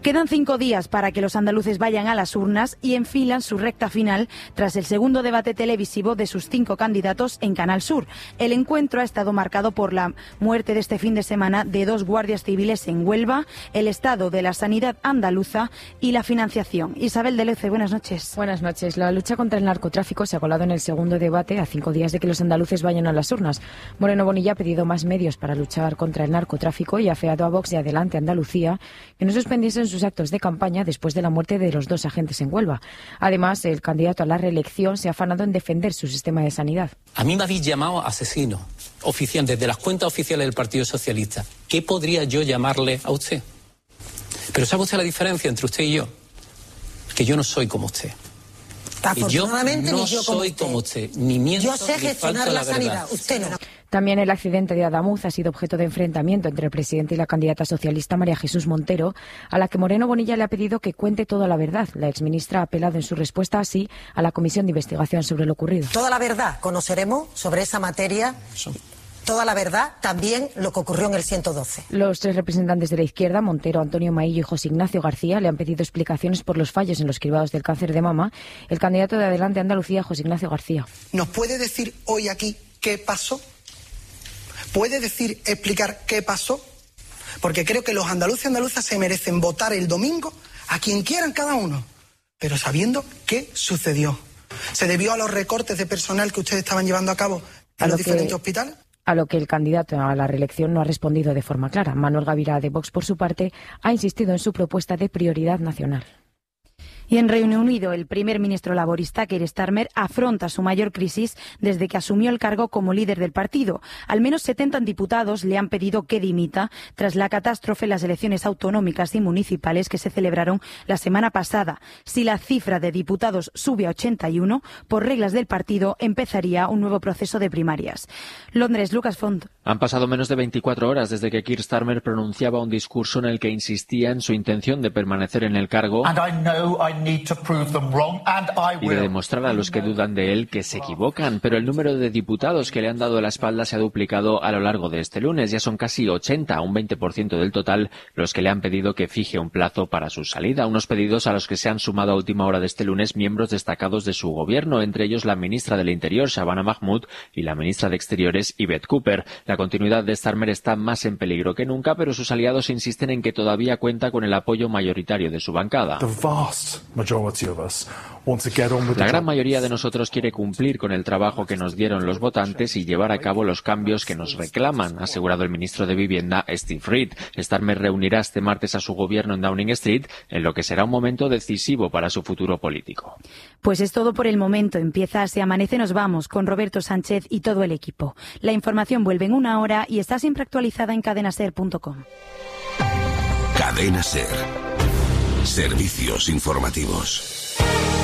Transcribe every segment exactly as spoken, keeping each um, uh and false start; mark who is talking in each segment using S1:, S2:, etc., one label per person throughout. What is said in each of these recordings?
S1: Quedan cinco días para que los andaluces vayan a las urnas y enfilan su recta final tras el segundo debate televisivo de sus cinco candidatos en Canal Sur. El encuentro ha estado marcado por la muerte de este fin de semana de dos guardias civiles en Huelva, el estado de la sanidad andaluza y la financiación. Isabel de Lece, buenas noches.
S2: Buenas noches. La lucha contra el narcotráfico se ha colado en el segundo debate a cinco días de que los andaluces vayan a las urnas. Moreno Bonilla ha pedido más medios para luchar contra el narcotráfico y ha afeado a Vox y Adelante Andalucía que no suspendiesen sus actos de campaña después de la muerte de los dos agentes en Huelva. Además, el candidato a la reelección se ha afanado en defender su sistema de sanidad.
S3: A mí me habéis llamado asesino oficial desde las cuentas oficiales del Partido Socialista. ¿Qué podría yo llamarle a usted? Pero ¿sabe usted la diferencia entre usted y yo? Que yo no soy como usted.
S4: Afortunadamente,
S3: yo no
S4: ni yo como
S3: soy
S4: usted.
S3: como usted, ni miento,
S4: yo sé
S3: ni
S4: gestionar
S3: falto
S4: la,
S3: la
S4: sanidad,
S3: verdad.
S4: usted no.
S2: También el accidente de Adamuz ha sido objeto de enfrentamiento entre el presidente y la candidata socialista María Jesús Montero, a la que Moreno Bonilla le ha pedido que cuente toda la verdad. La exministra ha apelado en su respuesta así a la comisión de investigación sobre lo ocurrido.
S4: Toda la verdad conoceremos sobre esa materia. Toda la verdad, también lo que ocurrió en el ciento doce.
S2: Los tres representantes de la izquierda, Montero, Antonio Maillo y José Ignacio García, le han pedido explicaciones por los fallos en los cribados del cáncer de mama. El candidato de Adelante Andalucía, José Ignacio García.
S5: ¿Nos puede decir hoy aquí qué pasó? ¿Puede decir, explicar qué pasó? Porque creo que los andaluces y andaluzas se merecen votar el domingo a quien quieran cada uno, pero sabiendo qué sucedió. ¿Se debió a los recortes de personal que ustedes estaban llevando a cabo en los diferentes que... hospitales?
S2: A lo que el candidato a la reelección no ha respondido de forma clara. Manuel Gavirá de Vox, por su parte, ha insistido en su propuesta de prioridad nacional.
S1: Y en Reino Unido, el primer ministro laborista, Keir Starmer, afronta su mayor crisis desde que asumió el cargo como líder del partido. Al menos setenta diputados le han pedido que dimita tras la catástrofe en las elecciones autonómicas y municipales que se celebraron la semana pasada. Si la cifra de diputados sube a ochenta y uno, por reglas del partido, empezaría un nuevo proceso de primarias. Londres, Lucas Font.
S6: Han pasado menos de veinticuatro horas desde que Keir Starmer pronunciaba un discurso en el que insistía en su intención de permanecer en el cargo y de demostrar a los que dudan de él que se equivocan, pero el número de diputados que le han dado la espalda se ha duplicado a lo largo de este lunes. Ya son casi ochenta, un veinte por ciento del total, los que le han pedido que fije un plazo para su salida. Unos pedidos a los que se han sumado a última hora de este lunes miembros destacados de su gobierno, entre ellos la ministra del Interior, Shabana Mahmood, y la ministra de Exteriores, Yvette Cooper. La continuidad de Starmer está más en peligro que nunca, pero sus aliados insisten en que todavía cuenta con el apoyo mayoritario de su bancada. La gran mayoría de nosotros quiere cumplir con el trabajo que nos dieron los votantes y llevar a cabo los cambios que nos reclaman, ha asegurado el ministro de Vivienda, Steve Reed. Starmer reunirá este martes a su gobierno en Downing Street, en lo que será un momento decisivo para su futuro político.
S1: Pues es todo por el momento. Empieza Se Amanece, nos vamos con Roberto Sánchez y todo el equipo. La información vuelve en una hora y está siempre actualizada en cadena ser punto com.
S7: Cadena Ser. Servicios informativos.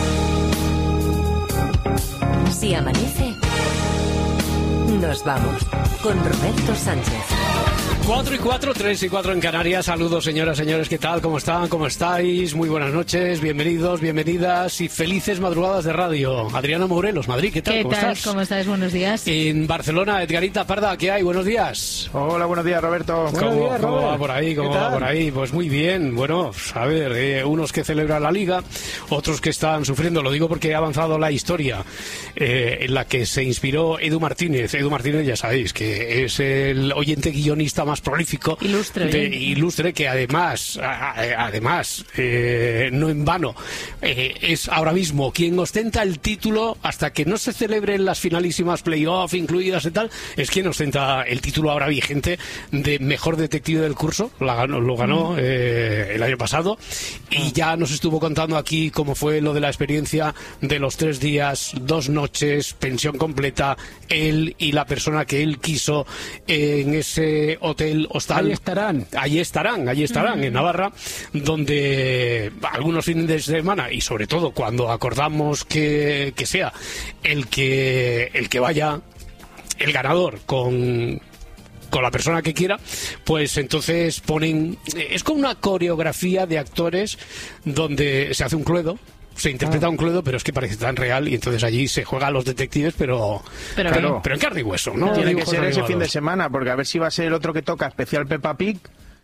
S8: Si amanece, nos vamos con Roberto Sánchez.
S9: Cuatro y cuatro, tres y cuatro en Canarias. Saludos, señoras, señores, ¿qué tal? ¿Cómo están? ¿Cómo estáis? Muy buenas noches, bienvenidos, bienvenidas y felices madrugadas de radio. Adriana Morelos, Madrid, ¿qué tal?
S10: ¿Qué
S9: ¿Cómo
S10: tal?
S9: estás?
S10: ¿Cómo estás? Buenos días.
S9: En Barcelona, Edgarita Parda, ¿qué hay? Buenos días.
S11: Hola, buenos días, Roberto.
S9: ¿Cómo,
S11: Buenos días,
S9: ¿cómo
S11: Robert?
S9: va por ahí? ¿Cómo
S11: ¿Qué
S9: va
S11: tal?
S9: por ahí? Pues muy bien. Bueno, a ver, eh, unos que celebran la Liga, otros que están sufriendo. Lo digo porque ha avanzado la historia eh, en la que se inspiró Edu Martínez. Edu Martínez, ya sabéis, que es el oyente guionista más prolífico.
S10: Ilustre.
S9: De, ilustre, que además, a, a, además, eh, no en vano, eh, es ahora mismo quien ostenta el título hasta que no se celebren las finalísimas playoff incluidas y tal, es quien ostenta el título ahora vigente de mejor detective del curso. La ganó, lo ganó eh, el año pasado y ya nos estuvo contando aquí cómo fue lo de la experiencia de los tres días, dos noches, pensión completa, él y la persona que él quiso en ese hotel hostal.
S11: Ahí estarán.
S9: Allí estarán, allí estarán, en Navarra, donde algunos fines de semana, y sobre todo cuando acordamos que, que sea el que, el que vaya el ganador con... con la persona que quiera, pues entonces ponen... Es como una coreografía de actores donde se hace un cluedo, se interpreta un cluedo, pero es que parece tan real y entonces allí se juega a los detectives, pero
S10: pero,
S9: pero, pero en carne y hueso, ¿no?
S11: Tiene que
S9: Dibujos
S11: ser ese
S9: animados.
S11: fin de semana, porque a ver si va a ser el otro que toca especial Peppa Pig,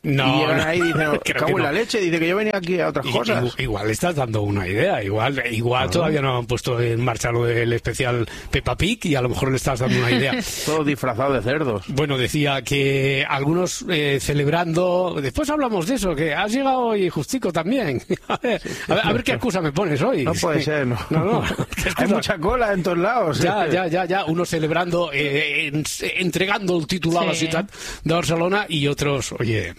S9: No,
S10: y llegan
S9: no,
S10: ahí y dicen, cago en la leche, dice que yo venía aquí a otras
S9: I,
S10: cosas.
S9: Igual, igual estás dando una idea, igual igual
S10: no.
S9: todavía no han puesto en marcha lo del especial Peppa Pig y a lo mejor le estás dando una idea.
S10: Todo disfrazado de cerdos.
S9: Bueno, decía que algunos eh, celebrando, después hablamos de eso, que has llegado hoy justico también. A ver, sí, sí, a, ver a ver qué excusa me pones hoy.
S10: No puede ser, no.
S9: no, no.
S10: Hay mucha cola en todos lados.
S9: Ya, ya, ya, ya, unos celebrando, eh, en, entregando el título a la
S11: Sí.
S9: ciudad de Barcelona y otros, oye,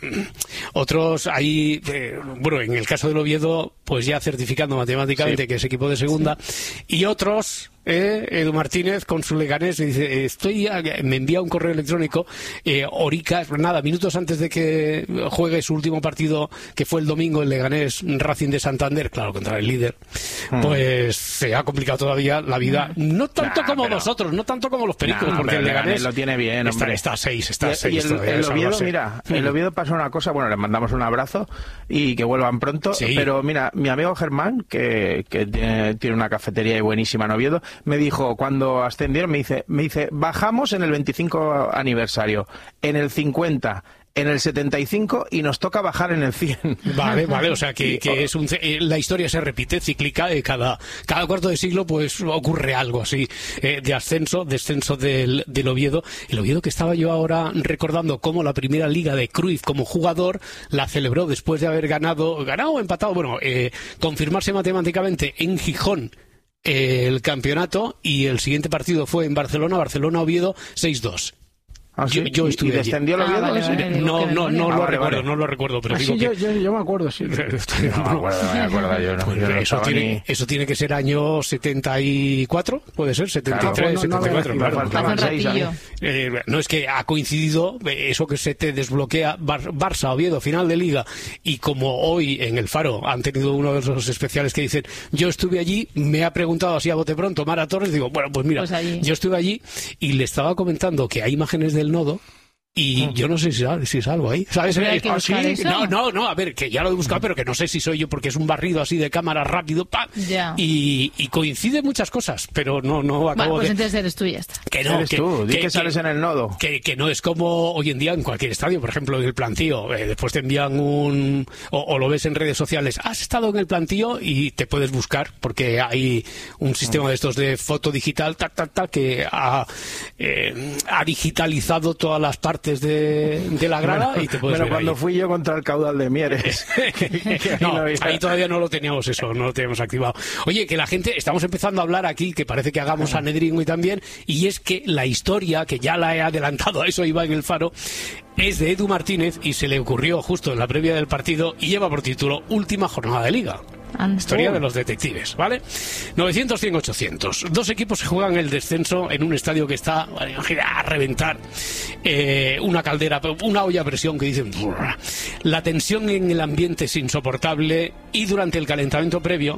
S9: otros ahí, eh, bueno, en el caso del Oviedo, pues ya certificando matemáticamente
S10: Sí.
S9: que es equipo de segunda, sí. Y otros, eh, Edu Martínez con su Leganés dice, estoy, a, me envía un correo electrónico, eh, Orica, nada, minutos antes de que juegue su último partido, que fue el domingo, el Leganés Racing de Santander, claro, contra el líder, hmm. pues se ha complicado todavía la vida, no tanto nah, como pero... vosotros, no tanto como los Pericos, nah, porque el Leganés
S10: lo tiene bien,
S9: está,
S10: hombre.
S9: está a seis, está a seis.
S10: Y el,
S9: todavía,
S10: el Oviedo, mira,
S9: hmm.
S10: el Oviedo pasa una cosa, bueno, les mandamos un abrazo y que vuelvan pronto, sí. Pero mira, mi amigo Germán, que, que tiene, tiene una cafetería buenísima en Oviedo, me dijo, cuando ascendieron, me dice, me dice, bajamos en el veinticinco aniversario, en el cincuenta, en el setenta y cinco y nos toca bajar en el cien.
S9: Vale, vale, o sea que, que es un, la historia se repite, cíclica, eh, cada, cada cuarto de siglo pues ocurre algo así, eh, de ascenso, descenso del, del Oviedo. El Oviedo que estaba yo ahora recordando como la primera liga de Cruyff como jugador la celebró después de haber ganado, ganado o empatado, bueno, eh, confirmarse matemáticamente en Gijón el campeonato, y el siguiente partido fue en Barcelona, Barcelona-Oviedo seis dos.
S10: ¿Ah, sí?
S9: Yo, yo estuve
S10: ¿Y descendió el Oviedo?
S11: Ah, vale, vale,
S9: no, no, no
S10: ah,
S9: lo
S10: vale,
S9: recuerdo,
S10: vale.
S9: no lo recuerdo, pero
S10: ah,
S9: digo
S10: sí,
S9: que...
S10: yo, yo, yo me acuerdo, sí.
S9: no,
S10: no me acuerdo, no me acuerdo yo. No,
S9: pues
S10: yo no
S9: eso, tiene,
S10: ni...
S9: eso tiene que ser año setenta y cuatro, puede ser, setenta y tres,
S10: claro,
S9: setenta y cuatro,
S10: no, no,
S9: claro.
S10: faltaban seis años.
S9: Eh, no, es que ha coincidido eso que se te desbloquea Bar Barça, Oviedo, final de Liga, y como hoy en el Faro han tenido uno de esos especiales que dicen, yo estuve allí, me ha preguntado así a bote pronto Mara Torres, digo, bueno, pues mira, pues yo estuve allí y le estaba comentando que hay imágenes del nodo. Y yo no sé si, si es algo ahí, ¿sabes?
S11: ¿Hay que
S9: ¿Ah, sí?
S11: eso?
S9: No, no, no, a ver, que ya lo he buscado, pero que no sé si soy yo, porque es un barrido así de cámara rápido, ¡pam!
S11: Ya.
S9: Y, y coincide muchas cosas, pero no, no acabo
S11: bueno, pues
S9: de...
S11: entonces eres tú y ya está.
S9: Que no,
S10: eres
S9: que,
S10: tú, di
S9: que,
S10: que sales
S9: que,
S10: en el nodo.
S9: Que, que no es como hoy en día en cualquier estadio, por ejemplo, en el plantío, eh, después te envían un... O, o lo ves en redes sociales, has estado en el plantío y te puedes buscar, porque hay un sistema de estos de foto digital, tac, tac, tac, que ha, eh, ha digitalizado todas las partes de... de la grada, bueno, y te puedes
S10: bueno,
S9: ver
S10: cuando
S9: ahí.
S10: fui yo contra el caudal de Mieres.
S9: No, ahí todavía no lo teníamos eso, no lo teníamos activado. Oye, que la gente, estamos empezando a hablar aquí, que parece que hagamos Sanedrín hoy también, y es que la historia, que ya la he adelantado, a eso iba en el Faro, es de Edu Martínez y se le ocurrió justo en la previa del partido y lleva por título Última jornada de Liga. Historia de los detectives, ¿vale? novecientos, cien, ochocientos. Dos equipos que juegan el descenso en un estadio que está a reventar. Eh, una caldera, una olla a presión que dicen... Brrr. La tensión en el ambiente es insoportable y durante el calentamiento previo...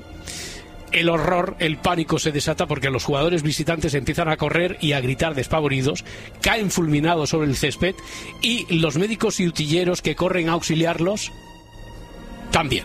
S9: El horror, el pánico se desata porque los jugadores visitantes empiezan a correr y a gritar despavoridos, caen fulminados sobre el césped y los médicos y utilleros que corren a auxiliarlos también.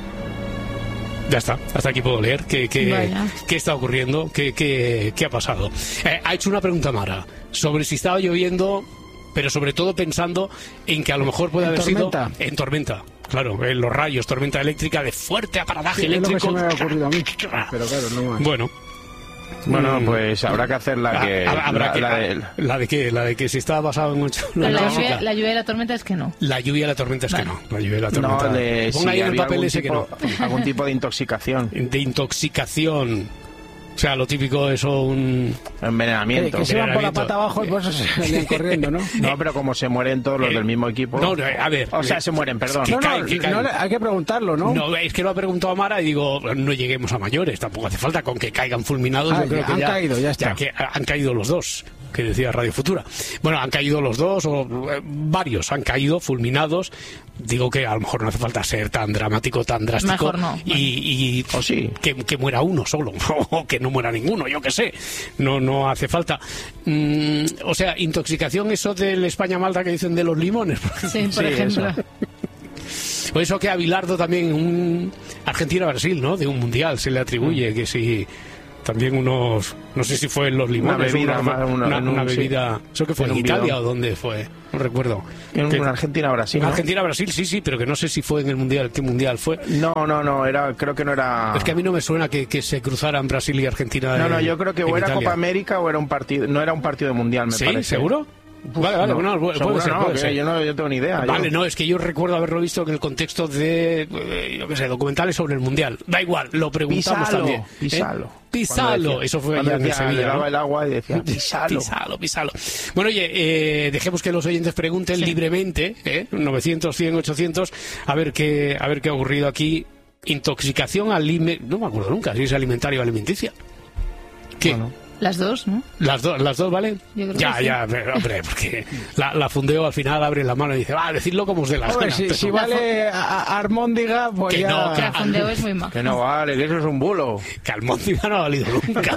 S9: Ya está, hasta aquí puedo leer qué, qué, qué está ocurriendo, qué, qué, qué ha pasado. Eh, ha hecho una pregunta Mara sobre si estaba lloviendo, pero sobre todo pensando en que a lo mejor puede haber sido en tormenta. Claro, en los rayos, tormenta eléctrica de fuerte aparataje
S12: sí,
S9: eléctrico.
S12: Es lo que se me ha ocurrido a mí, pero claro, no más.
S9: Bueno.
S10: Bueno, pues habrá que hacer la que...
S9: Habrá
S10: la,
S9: que
S10: la, de,
S9: ¿La de qué? La de que si está basado en mucho...
S11: La, la, lluvia, la lluvia y la tormenta es que no.
S9: La lluvia y la tormenta es vale. que no. La lluvia y la tormenta...
S10: No, de,
S9: Ponga
S10: sí,
S9: ahí en el papel ese
S10: tipo,
S9: que no.
S10: Algún tipo de intoxicación.
S9: De intoxicación... O sea, lo típico es un...
S10: Envenenamiento.
S12: Que, que se van por la pata abajo y por eso se venían corriendo, ¿no?
S10: No, pero como se mueren todos los eh, del mismo equipo...
S9: No, a ver...
S10: O sea, se mueren, perdón.
S9: Que
S12: no,
S9: caen,
S12: no,
S9: que caen.
S12: No, hay que preguntarlo, ¿no?
S9: No, es que lo ha preguntado Mara y digo, no lleguemos a mayores, tampoco hace falta con que caigan fulminados.
S12: Ah,
S9: yo creo
S12: ya,
S9: que
S12: han
S9: ya,
S12: caído, ya está.
S9: Ya que han caído los dos, que decía Radio Futura. Bueno, han caído los dos, o eh, varios han caído fulminados. Digo que a lo mejor no hace falta ser tan dramático, tan drástico.
S11: Mejor no.
S9: Y, y
S10: o sí.
S9: que, que muera uno solo, o que no muera ninguno, yo qué sé. No, no hace falta. Mm, o sea, intoxicación, eso del España-Malta que dicen de los limones.
S11: Sí, por sí, ejemplo.
S9: Eso. O eso que a Bilardo también, un Argentina-Brasil, ¿no? De un mundial se le atribuye, mm. que si... también unos, no sé si fue en los limones,
S10: una bebida,
S9: una,
S10: una,
S9: una,
S10: una,
S9: una
S10: un,
S9: bebida,
S10: sí,
S9: ¿eso que fue en, en Italia bidón. O dónde fue? No recuerdo.
S10: En
S9: que,
S10: Argentina-Brasil.
S9: En
S10: ¿no?
S9: Argentina-Brasil, sí, sí, pero que no sé si fue en el Mundial, ¿qué Mundial fue?
S10: No, no, no, era, creo que no era...
S9: Es que a mí no me suena que, que se cruzaran Brasil y Argentina.
S10: No,
S9: en,
S10: no, yo creo que o era Italia. Copa América o era un partido, no era un partido de Mundial, me
S9: ¿Sí?
S10: parece.
S9: ¿Seguro?
S10: Uf,
S9: vale, vale,
S10: no,
S9: bueno, puede
S10: seguro
S9: ser,
S10: no,
S9: puede ser.
S10: Yo no yo tengo ni idea.
S9: Vale,
S10: yo...
S9: no, es que yo recuerdo haberlo visto en el contexto de, eh, yo qué sé, documentales sobre el Mundial. Da igual, lo preguntamos
S10: Pisalo,
S9: también.
S10: Pisalo.
S9: ¿Eh? Pisalo,
S10: decía,
S9: eso fue allá en
S10: decía,
S9: Sevilla.
S10: Le daba
S9: ¿no?
S10: el agua y decía, pisalo.
S9: Pisalo, pisalo. Bueno, oye, eh, dejemos que los oyentes pregunten sí. libremente, ¿eh? novecientos, cien, ochocientos, a ver qué, a ver qué ha ocurrido aquí. Intoxicación alimentaria, no me acuerdo nunca si es alimentaria o alimenticia. ¿Qué? Bueno.
S11: Las dos, ¿no?
S9: Las dos, las dos, ¿vale?
S11: Yo creo
S9: ya,
S11: que
S9: ya,
S11: sí.
S9: hombre, porque la, la Fundeo al final abre la mano y dice, va, decidlo como os dé la
S12: gana. Si,
S9: pero...
S12: si vale a, a Armóndiga, pues
S9: que
S12: ya...
S9: No, que
S11: la Fundeo es muy maja.
S10: Que no vale, que eso es un bulo.
S9: Que Almóndiga no ha valido nunca.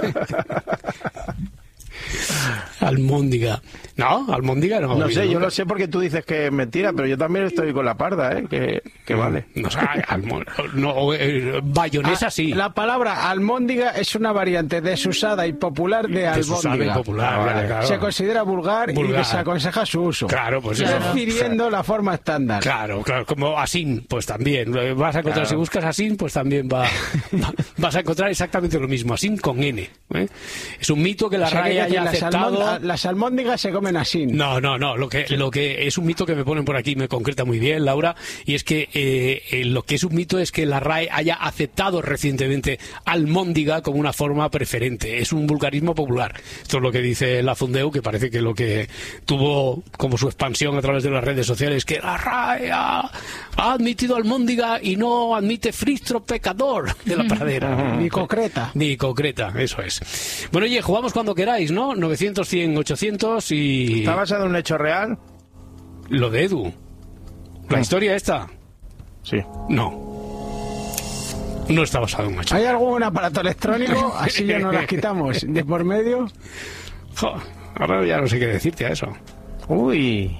S9: Almóndiga. No, Almóndiga no.
S10: No sé,
S9: nunca.
S10: yo lo sé porque tú dices que es mentira, pero yo también estoy con la parda, ¿eh? Que, que
S9: no,
S10: vale.
S9: No, o sea, almón, no eh, bayonesa sí.
S12: La palabra almóndiga es una variante desusada y popular de albóndiga.
S9: Popular,
S12: ah, vale.
S9: claro.
S12: Se considera vulgar, vulgar y desaconseja su uso.
S9: Claro, pues
S12: claro.
S9: eso.
S12: Refiriendo la forma estándar.
S9: Claro, claro, como asín, pues también. Vas a encontrar, claro. Si buscas asín, pues también va, va, vas a encontrar exactamente lo mismo, asín con N. ¿eh? Es un mito que la
S12: o sea,
S9: R A E haya
S12: las
S9: aceptado...
S12: Almond- las albóndigas se comen así.
S9: No, no, no. Lo que, lo que es un mito que me ponen por aquí, me concreta muy bien, Laura, y es que eh, eh, lo que es un mito es que la R A E haya aceptado recientemente almóndiga como una forma preferente. Es un vulgarismo popular. Esto es lo que dice la Fundeu, que parece que lo que tuvo como su expansión a través de las redes sociales, que la R A E ha, ha admitido almóndiga y no admite fristro pecador de la pradera.
S12: Ni concreta.
S9: Ni concreta, eso es. Bueno, oye, jugamos cuando queráis, ¿no? novecientos, cien, ochocientos y...
S10: ¿Está basado en un hecho real?
S9: Lo de Edu. ¿La
S10: no.
S9: historia esta?
S10: Sí.
S9: No. No está basado en un hecho.
S12: ¿Hay algún aparato electrónico? Así ya no las quitamos de por medio.
S9: Jo, ahora ya no sé qué decirte a eso.
S10: Uy.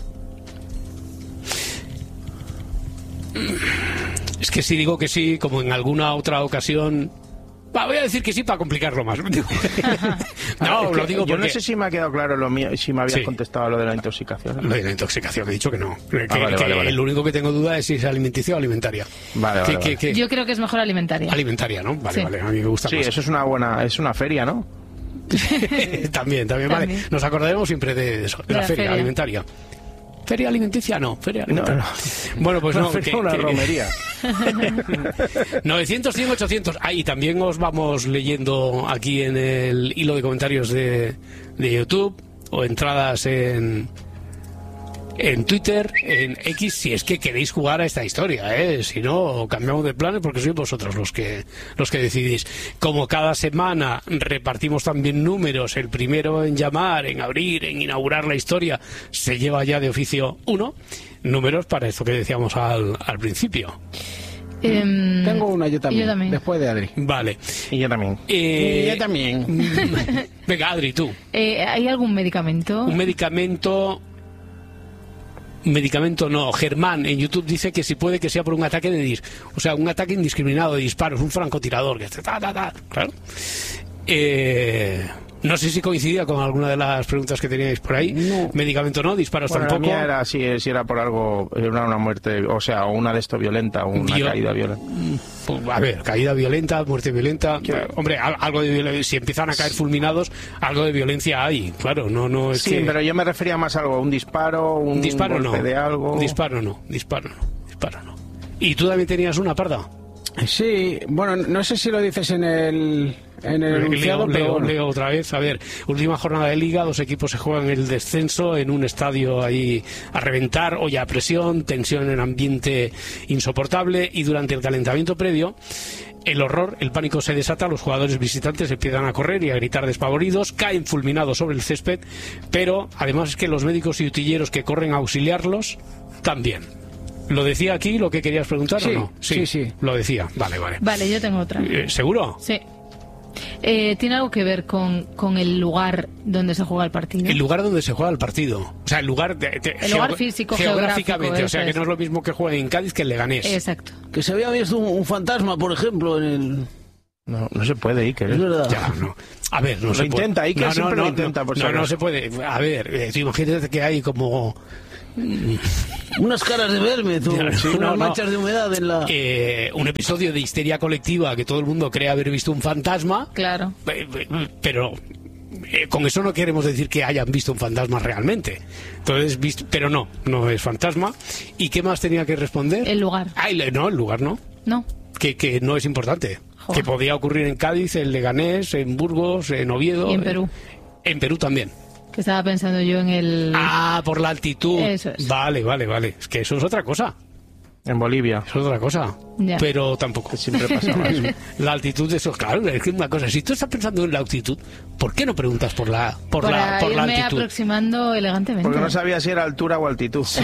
S9: Es que si digo que sí, como en alguna otra ocasión... Va, voy a decir que sí para complicarlo más. No,
S10: ver,
S9: lo digo
S10: yo
S9: porque...
S10: no sé si me ha quedado claro lo mío, si me habías sí. contestado lo de la intoxicación.
S9: Lo de la intoxicación, he dicho que no. Que,
S10: ah, vale,
S9: que
S10: vale, vale.
S9: Lo único que tengo duda es si es alimenticia o alimentaria.
S10: Vale, vale,
S9: que,
S10: vale.
S9: Que, que...
S11: Yo creo que es mejor alimentaria.
S9: Alimentaria, ¿no? Vale, sí. vale, a mí me gusta
S10: sí,
S9: más.
S10: Sí, eso es una buena, es una feria, ¿no?
S9: también, también, también, vale. Nos acordaremos siempre de eso, de, de la, la feria, feria alimentaria. ¿Feria alimenticia? No, feria alimentaria. No, no. Bueno, pues no.
S10: Que, una que, romería.
S9: novecientos, cien, ochocientos. Ah, y también os vamos leyendo aquí en el hilo de comentarios de, de YouTube o entradas en, en Twitter, en X, si es que queréis jugar a esta historia, ¿eh? Si no, cambiamos de planes porque sois vosotros los que, los que decidís. Como cada semana repartimos también números, el primero en llamar, en abrir, en inaugurar la historia, se lleva ya de oficio uno. Números para esto que decíamos al, al principio.
S11: Eh,
S12: Tengo una yo también,
S11: yo también,
S12: después de Adri.
S9: Vale.
S10: Y yo también.
S9: Eh,
S12: y yo también.
S9: Venga, Adri, tú.
S11: Eh, ¿Hay algún medicamento?
S9: Un medicamento... Un medicamento no. Germán en YouTube dice que si puede que sea por un ataque de dis... O sea, un ataque indiscriminado de disparos, un francotirador. Que está, ta, ta, ta. Claro. Eh... No sé si coincidía con alguna de las preguntas que teníais por ahí.
S12: No.
S9: Medicamento no, disparos
S10: bueno,
S9: tampoco.
S10: La mía era si, si era por algo, era una muerte, o sea, o una de esto violenta, o una Bio... caída violenta.
S9: Pues, a ver, caída violenta, muerte violenta. ¿Qué? Hombre, algo de violencia. Si empiezan a caer fulminados, algo de violencia hay. Claro, no, no es
S10: sí,
S9: que...
S10: pero yo me refería más a algo, un disparo, un
S9: disparo
S10: golpe
S9: no.
S10: de algo.
S9: Disparo no, disparo no, disparo no. ¿Y tú también tenías una, Parda?
S12: Sí, bueno, no sé si lo dices en el en el enunciado,
S9: leo,
S12: pero
S9: leo,
S12: bueno.
S9: leo otra vez. A ver, última jornada de Liga, dos equipos se juegan el descenso en un estadio ahí a reventar, olla a presión, tensión en ambiente insoportable, y durante el calentamiento previo el horror, el pánico se desata, los jugadores visitantes empiezan a correr y a gritar despavoridos, caen fulminados sobre el césped, pero además es que los médicos y utilleros que corren a auxiliarlos también. ¿Lo decía aquí lo que querías preguntar
S12: sí,
S9: o no?
S12: Sí, sí, sí.
S9: Lo decía. Vale, vale.
S11: Vale, yo tengo otra.
S9: Eh, ¿Seguro?
S11: Sí. Eh, ¿Tiene algo que ver con, con el lugar donde se juega el partido?
S9: El lugar donde se juega el partido. O sea, el lugar... De, de,
S11: el lugar físico,
S9: geográficamente. O sea, que
S11: es.
S9: no es lo mismo que jueguen en Cádiz que en Leganés.
S11: Exacto.
S12: Que se había visto un, un fantasma, por ejemplo, en el...
S10: No, no se puede, Iker.
S9: Es verdad. Ya, no. A ver, no
S10: lo
S9: se
S10: intenta,
S9: puede.
S10: Iker
S9: no,
S10: siempre
S9: no,
S10: lo intenta.
S9: No,
S10: por
S9: no, no se puede. A ver, eh, imagínate que hay como...
S13: unas caras de verme, tú.
S9: Ya, sí,
S13: unas
S9: no,
S13: manchas
S9: no.
S13: de humedad en la...
S9: Eh, un episodio de histeria colectiva que todo el mundo cree haber visto un fantasma.
S11: Claro.
S9: Pero... Eh, con eso no queremos decir que hayan visto un fantasma realmente. Entonces, visto, pero no, no es fantasma. ¿Y qué más tenía que responder?
S11: El lugar.
S9: Ah, el, no, el lugar no.
S11: No.
S9: Que, que no es importante.
S11: Joder.
S9: Que podía ocurrir en Cádiz, en Leganés, en Burgos, en Oviedo.
S11: Y en Perú.
S9: En, en Perú también.
S11: Que estaba pensando yo en el...
S9: Ah, por la altitud.
S11: Eso es.
S9: Vale, vale, vale. Es que eso es otra cosa.
S10: En Bolivia.
S9: Es otra cosa.
S11: Ya.
S9: Pero tampoco.
S10: Siempre pasaba eso.
S9: La altitud de eso, claro, es que una cosa. Si tú estás pensando en la altitud, ¿por qué no preguntas por la por
S11: Para
S9: la por la
S11: irme
S9: altitud?
S11: aproximando elegantemente.
S10: Porque no sabía si era altura o altitud.
S9: Sí.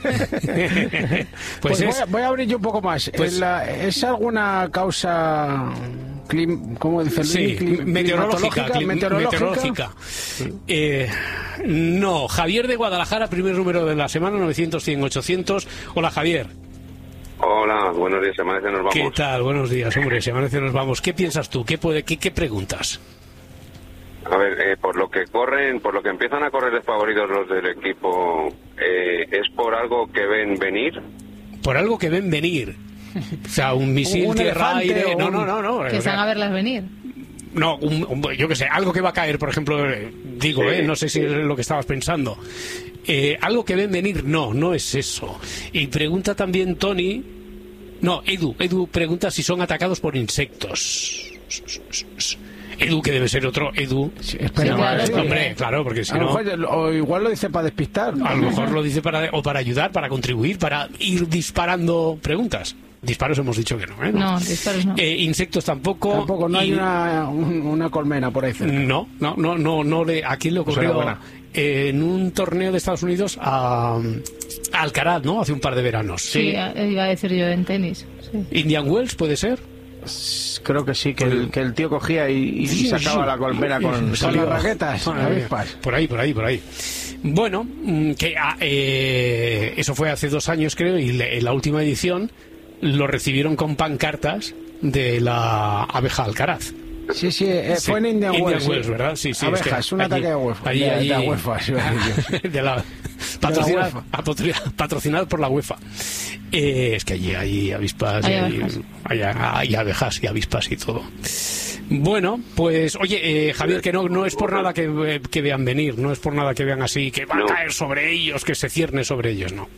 S12: Pues,
S9: pues
S12: voy,
S9: es,
S12: a, voy a abrir yo un poco más.
S9: Pues-
S12: ¿Es, la- ¿Es alguna causa clim, ¿cómo dice?
S9: sí,
S12: Clim-
S9: meteorológica,
S12: climatológica,
S9: clim-
S12: meteorológica?
S9: meteorológica. Eh, no, Javier de Guadalajara, primer número de la semana, novecientos, cien, ochocientos. Hola, Javier.
S14: Hola, buenos días, Amanece, nos vamos.
S9: ¿Qué tal? Buenos días, hombre, si amanece nos vamos. ¿Qué piensas tú? ¿Qué, puede, qué, qué preguntas?
S14: A ver, eh, por lo que corren, por lo que empiezan a correr de favoritos los del equipo, eh, ¿es por algo que ven venir?
S9: Por algo que ven venir. O sea, un misil
S12: Un
S9: tierra-aire...
S12: elefante o
S9: No,
S12: un-
S9: no, no, no.
S11: Que
S9: o
S11: se
S9: sea,
S11: van a verlas venir.
S9: No, un- un- yo qué sé, algo que va a caer, por ejemplo, eh, digo,
S14: Sí.
S9: eh, no sé si es lo que estabas pensando. Eh, algo que ven venir, no, no es eso. Y pregunta también Tony, no, Edu, Edu pregunta si son atacados por insectos. Edu, que debe ser otro Edu.
S12: Sí, espera,
S11: Sí, claro,
S12: sí.
S9: Hombre, claro, porque si
S12: A lo
S9: no...
S12: mejor, o igual lo dice para despistar.
S9: A lo mejor lo dice para o para ayudar, para contribuir, para ir disparando preguntas. Disparos hemos dicho que no, ¿eh?
S11: No, disparos no.
S9: Eh, insectos tampoco.
S12: Tampoco, no hay
S9: y-
S12: una, un- una colmena por ahí cerca.
S9: No, no, no, no, no le. ¿A quién le ocurrió?
S10: buena.
S9: Eh, en un torneo de Estados Unidos a, a Alcaraz, ¿no? Hace un par de veranos.
S11: Sí, eh, iba a decir yo en tenis. Sí.
S9: Indian Wells, ¿puede ser?
S10: Creo que sí, que el, que el tío cogía y, y sacaba la colmena con...
S12: Con las raquetas,
S9: Por
S12: avispas.
S9: por ahí, por ahí, por ahí. Bueno, mm, que ah, eh, eso fue hace dos años, creo, y le- en la última edición lo recibieron con pancartas de la abeja Alcaraz.
S12: Sí, sí, eh,
S9: Sí,
S12: fue en Indian, Wells, sí.
S9: ¿verdad? Sí, sí.
S12: Abejas,
S9: es que
S12: un
S9: allí-
S12: ataque de UEFA.
S9: allí-
S12: de,
S9: allí-
S12: de la UEFA, sí, iba a decir yo.
S9: de la patrocinado,
S12: UEFA.
S9: a patro- patrocinado por la UEFA. Eh, es que allí hay avispas,
S11: Hay
S9: y
S11: abejas.
S9: hay, hay abejas y avispas y todo. Bueno, pues oye, eh, Javier, que no, no es por nada que, eh, que vean venir, no es por nada que vean así, que va a
S14: No.
S9: caer sobre ellos, que se cierne sobre ellos, no.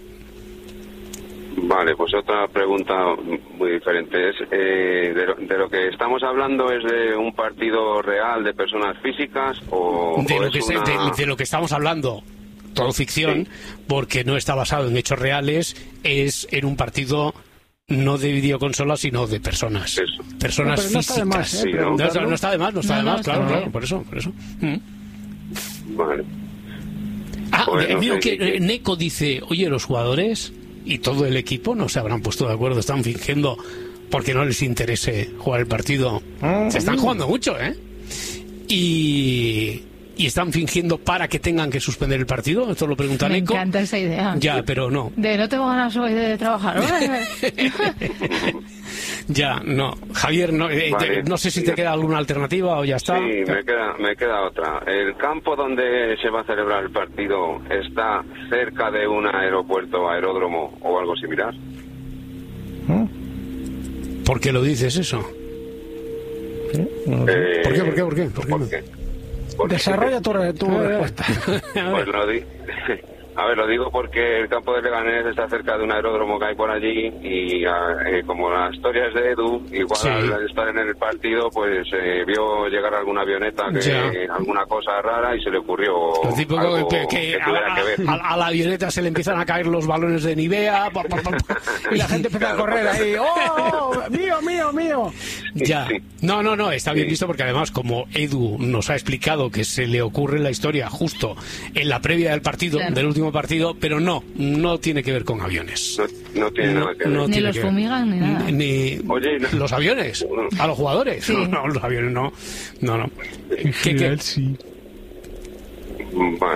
S14: Vale, pues otra pregunta muy diferente es, eh, de, lo, de lo que estamos hablando es de un partido real de personas físicas o,
S9: De
S14: o
S9: lo,
S14: es
S9: que se-
S14: una...
S9: de, de lo que estamos hablando, todo ficción, porque no está basado en hechos reales, es en un partido no de videoconsola, sino de personas.
S14: Eso.
S9: Personas
S12: No, pero no está de
S9: físicas.
S12: más, ¿eh?
S14: Sí, ¿no?
S9: no,
S12: preguntarlo.
S9: no está de más, no está
S11: No,
S9: de
S11: no,
S9: más,
S11: está
S9: claro,
S11: bien.
S9: claro, por eso, por eso. Mm.
S14: Vale.
S9: Ah,
S14: Pues
S9: eh,
S14: no
S9: veo
S14: sé,
S9: que
S14: ¿qué?
S9: eh, Neko dice, oye, los jugadores y todo el equipo no se habrán puesto de acuerdo, están fingiendo porque no les interese jugar el partido. Se están jugando mucho, ¿eh? Y, y están fingiendo para que tengan que suspender el partido, esto lo pregunta
S11: Me
S9: Neko.
S11: encanta esa idea.
S9: Ya, pero no.
S11: De no tengo ganas hoy de trabajar.
S9: Ya, no. Javier, no, eh,
S14: Vale.
S9: te- no sé si te queda alguna alternativa o ya está.
S14: Sí, me queda, me queda otra. ¿El campo donde se va a celebrar el partido está cerca de un aeropuerto, aeródromo o algo similar?
S9: ¿Por qué lo dices eso?
S14: Eh,
S9: ¿Por qué, por qué, por qué? ¿Por qué no?
S14: ¿por qué? Porque-
S12: Desarrolla tu, re- tu respuesta.
S14: Pues lo di- A ver, lo digo porque el campo de Leganés está cerca de un aeródromo que hay por allí y ah, eh, como la historia es de Edu, igual
S9: Sí.
S14: al estar en el partido, pues eh, vio llegar alguna avioneta, que
S9: Ya.
S14: alguna cosa rara y se le ocurrió
S9: Lo típico
S14: algo
S9: que, que
S14: que
S9: a,
S14: tuviera que ver.
S9: a- a la avioneta se le empiezan a caer los balones de Nivea. pa, pa, pa, pa.
S12: Y la gente empieza a correr ahí. ¡Oh! ¡Mío, mío, mío!
S9: Ya.
S14: Sí.
S9: No, no, no, está bien
S14: Sí.
S9: visto porque además, como Edu nos ha explicado que se le ocurre la historia justo en la previa del partido,
S11: Claro.
S9: del último partido, pero no, no tiene que ver con aviones.
S14: No, no tiene nada que ver.
S9: no
S11: Ni
S9: tiene
S11: los
S9: que ver.
S11: fumigan ni nada.
S9: Ni
S14: Oye, no.
S9: los aviones, a los jugadores.
S11: Sí.
S9: No, no, los aviones no. No, no. ¿Qué- qué?
S12: sí.
S14: Vale.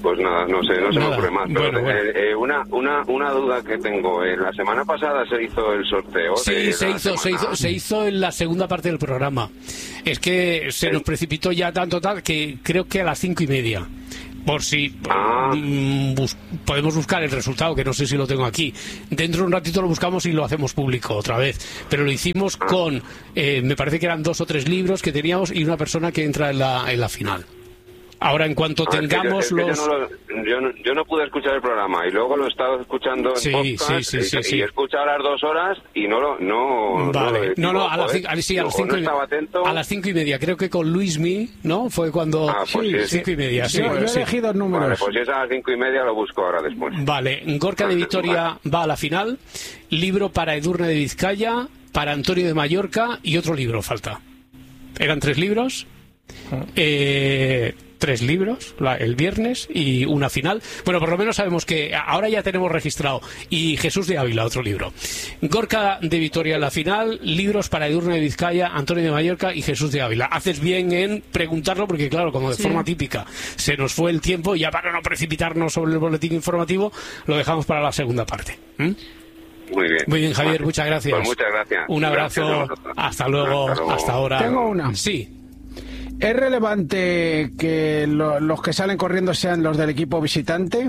S14: Pues nada, no sé, no se
S9: Nada.
S14: me ocurre más. Pero
S9: Bueno, bueno.
S14: eh, eh, una, una, una duda que tengo. Eh, la semana pasada se hizo el sorteo.
S9: Sí,
S14: de
S9: se
S14: la
S9: hizo, se
S14: semana.
S9: hizo, se hizo en la segunda parte del programa. Es que se nos precipitó ya tanto tal que creo que a las cinco y media. Por si
S14: Ah.
S9: mm, bus- podemos buscar el resultado, que no sé si lo tengo aquí. Dentro de un ratito lo buscamos y lo hacemos público otra vez. Pero lo hicimos con, eh, me parece que eran dos o tres libros que teníamos y una persona que entra en la, en la final. Ahora, en cuanto
S14: Ah, es que yo-
S9: tengamos
S14: es que yo
S9: los...
S14: no lo- yo, no, yo no pude escuchar el programa y luego lo he estado escuchando en
S9: Sí,
S14: podcast
S9: sí, sí,
S14: y,
S9: sí,
S14: y
S9: sí.
S14: he escuchado las dos horas y no lo no
S9: Vale, no, no, a las,
S14: joder,
S9: cinco- a- sí, a las
S14: o
S9: cinco
S14: no
S9: y,
S14: estaba atento.
S9: a las cinco y media, creo que con Luismi, ¿no? Fue cuando...
S14: Ah, pues sí,
S9: cinco y media, sí.
S12: Yo, yo he
S9: sí.
S12: elegido números.
S14: Vale, pues si es a las cinco y media lo busco ahora después.
S9: Vale, Gorka de Vitoria va a la final, libro para Edurne de Vizcaya, para Antonio de Mallorca y otro libro falta. Eran tres libros, eh, tres libros la- el viernes y una final. Bueno, por lo menos sabemos que ahora ya tenemos registrado. Y Jesús de Ávila, otro libro. Gorka de Vitoria en la final, libros para Edurne de Vizcaya, Antonio de Mallorca y Jesús de Ávila. Haces bien en preguntarlo porque, claro, como de
S11: Sí.
S9: forma típica se nos fue el tiempo y ya para no precipitarnos sobre el boletín informativo lo dejamos para la segunda parte. ¿Mm?
S14: Muy bien.
S9: Muy bien, Javier,
S14: Vale.
S9: muchas gracias.
S14: Pues muchas gracias.
S9: Un abrazo.
S14: Gracias a vosotros.
S9: Hasta luego.
S14: Hasta luego.
S9: Hasta ahora.
S12: Tengo una.
S9: Sí.
S12: ¿Es relevante que lo- los que salen corriendo sean los del equipo visitante?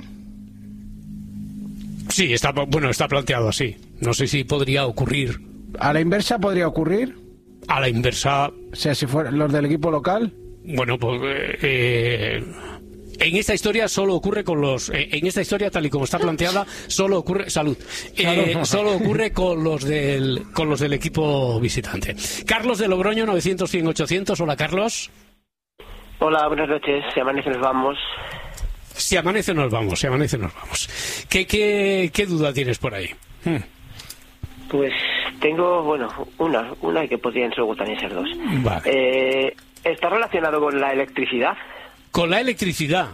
S9: Sí, está, bueno, está planteado así. No sé si podría ocurrir
S12: ¿A la inversa podría ocurrir?
S9: a la inversa.
S12: O sea, si fueran los del equipo local.
S9: Bueno, pues eh, eh, en esta historia solo ocurre con los. eh, en esta historia, tal y como está planteada, solo ocurre. Salud. Eh,
S12: Salud.
S9: solo ocurre con los del con los del equipo visitante. Carlos de Logroño, novecientos, cien, ochocientos. Hola, Carlos.
S15: Hola, buenas noches. Si amanece nos vamos.
S9: Si amanece nos vamos, si amanece nos vamos. ¿Qué, qué, qué duda tienes por ahí? Hmm.
S15: Pues tengo, bueno, una, una que podrían luego también ser dos.
S9: Vale.
S15: Eh, ¿Está relacionado con la electricidad?
S9: Con la electricidad.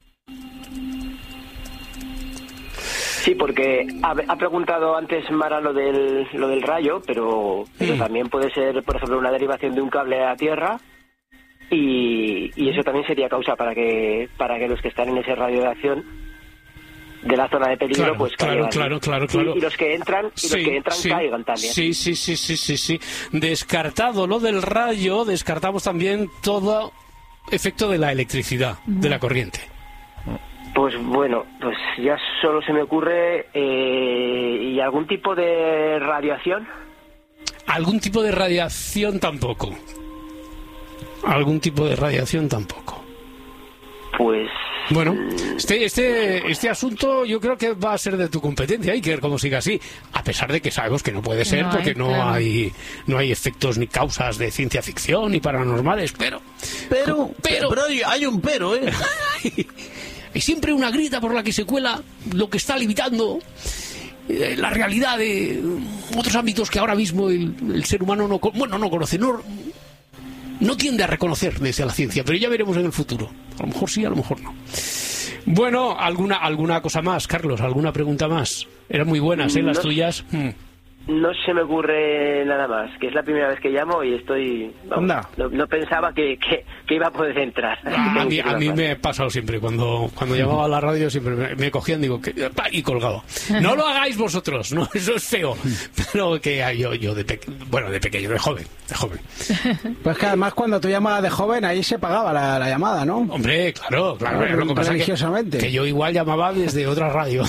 S15: Sí, porque ha, ha preguntado antes Mara lo del, lo del rayo, pero, pero
S9: Mm.
S15: también puede ser, por ejemplo, una derivación de un cable a tierra y, y eso también sería causa para que para que los que están en ese radio de acción de la zona de peligro,
S9: Claro,
S15: pues
S9: claro,
S15: caigan.
S9: claro, claro,
S15: Y-
S9: claro.
S15: Y, los que entran, y los
S9: Sí,
S15: que entran
S9: sí.
S15: caigan también.
S9: Sí, sí, sí, sí, sí, sí. Descartado lo del rayo, descartamos también todo efecto de la electricidad, de la corriente.
S15: Pues bueno, pues ya solo se me ocurre eh, y algún tipo de radiación.
S9: Algún tipo de radiación tampoco. Algún tipo de radiación tampoco.
S15: Pues
S9: bueno, este, este, este asunto yo creo que va a ser de tu competencia, hay que ver cómo siga así, a pesar de que sabemos que no puede ser
S11: No
S9: porque
S11: hay,
S9: no
S11: claro.
S9: hay no hay efectos ni causas de ciencia ficción ni paranormales, pero
S13: Pero,
S9: Pero-
S13: pero, hay, hay un pero, ¿eh?
S9: hay siempre una grita por la que se cuela lo que está limitando eh, la realidad de otros ámbitos que ahora mismo el, el ser humano no, co- bueno, no conoce, no, no tiende a reconocer desde la ciencia, pero ya veremos en el futuro. A lo mejor sí, a lo mejor no. Bueno, alguna alguna cosa más, Carlos, alguna pregunta más. Eran muy buenas, ¿eh? Las
S15: No-
S9: tuyas. Hmm.
S15: no se me ocurre nada más, que es la primera vez que llamo y estoy... vamos,
S12: Anda.
S15: no, no pensaba que, que, que iba a poder entrar.
S9: Ah, A mí, a mí me ha pasado siempre, cuando, cuando llamaba a la radio siempre me, me cogían, digo, que, pa, y colgado. No lo hagáis vosotros, no, eso es feo. Pero que ah, yo, yo de pequeño, bueno, de pequeño, de joven, de joven.
S12: Pues que además cuando tú llamabas de joven ahí se pagaba la, la llamada, ¿no?
S9: Hombre, claro, claro.
S12: Claro,
S9: lo que pasa es que,
S12: religiosamente.
S9: que yo igual llamaba desde otra radio.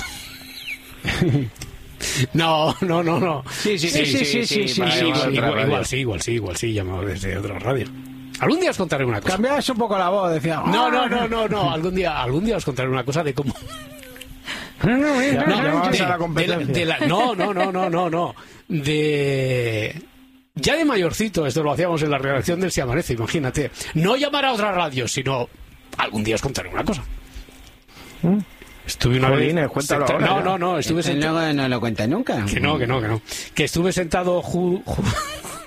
S9: No, no, no, no.
S12: Sí, sí, sí, sí, sí, sí, sí,
S9: igual,
S12: sí,
S9: igual,
S12: sí,
S9: igual,
S12: radio.
S9: igual sí, igual sí, igual sí, llamaba desde otra radio. Algún día os contaré una cosa.
S12: Cambiabas un poco la voz, decía...
S9: No, no, no, no, no. Algún día, algún día os contaré una cosa de cómo.
S12: No,
S9: No,
S10: llamabas
S9: de-
S10: a la
S9: de
S10: competencia.
S9: de la- no, no, no, no, no, no. De. Ya de mayorcito, esto lo hacíamos en la redacción del Si Amanece, imagínate. No llamar a otra radio, sino. Algún día os contaré una cosa. Estuve una
S10: Jolines,
S9: vez.
S10: cuéntalo
S9: senta-
S10: ahora,
S9: no,
S10: ya.
S9: no, no, estuve
S12: Este
S9: sentado.
S12: no, no lo cuenta nunca.
S9: Que no, que no, que no. Que estuve sentado ju- ju-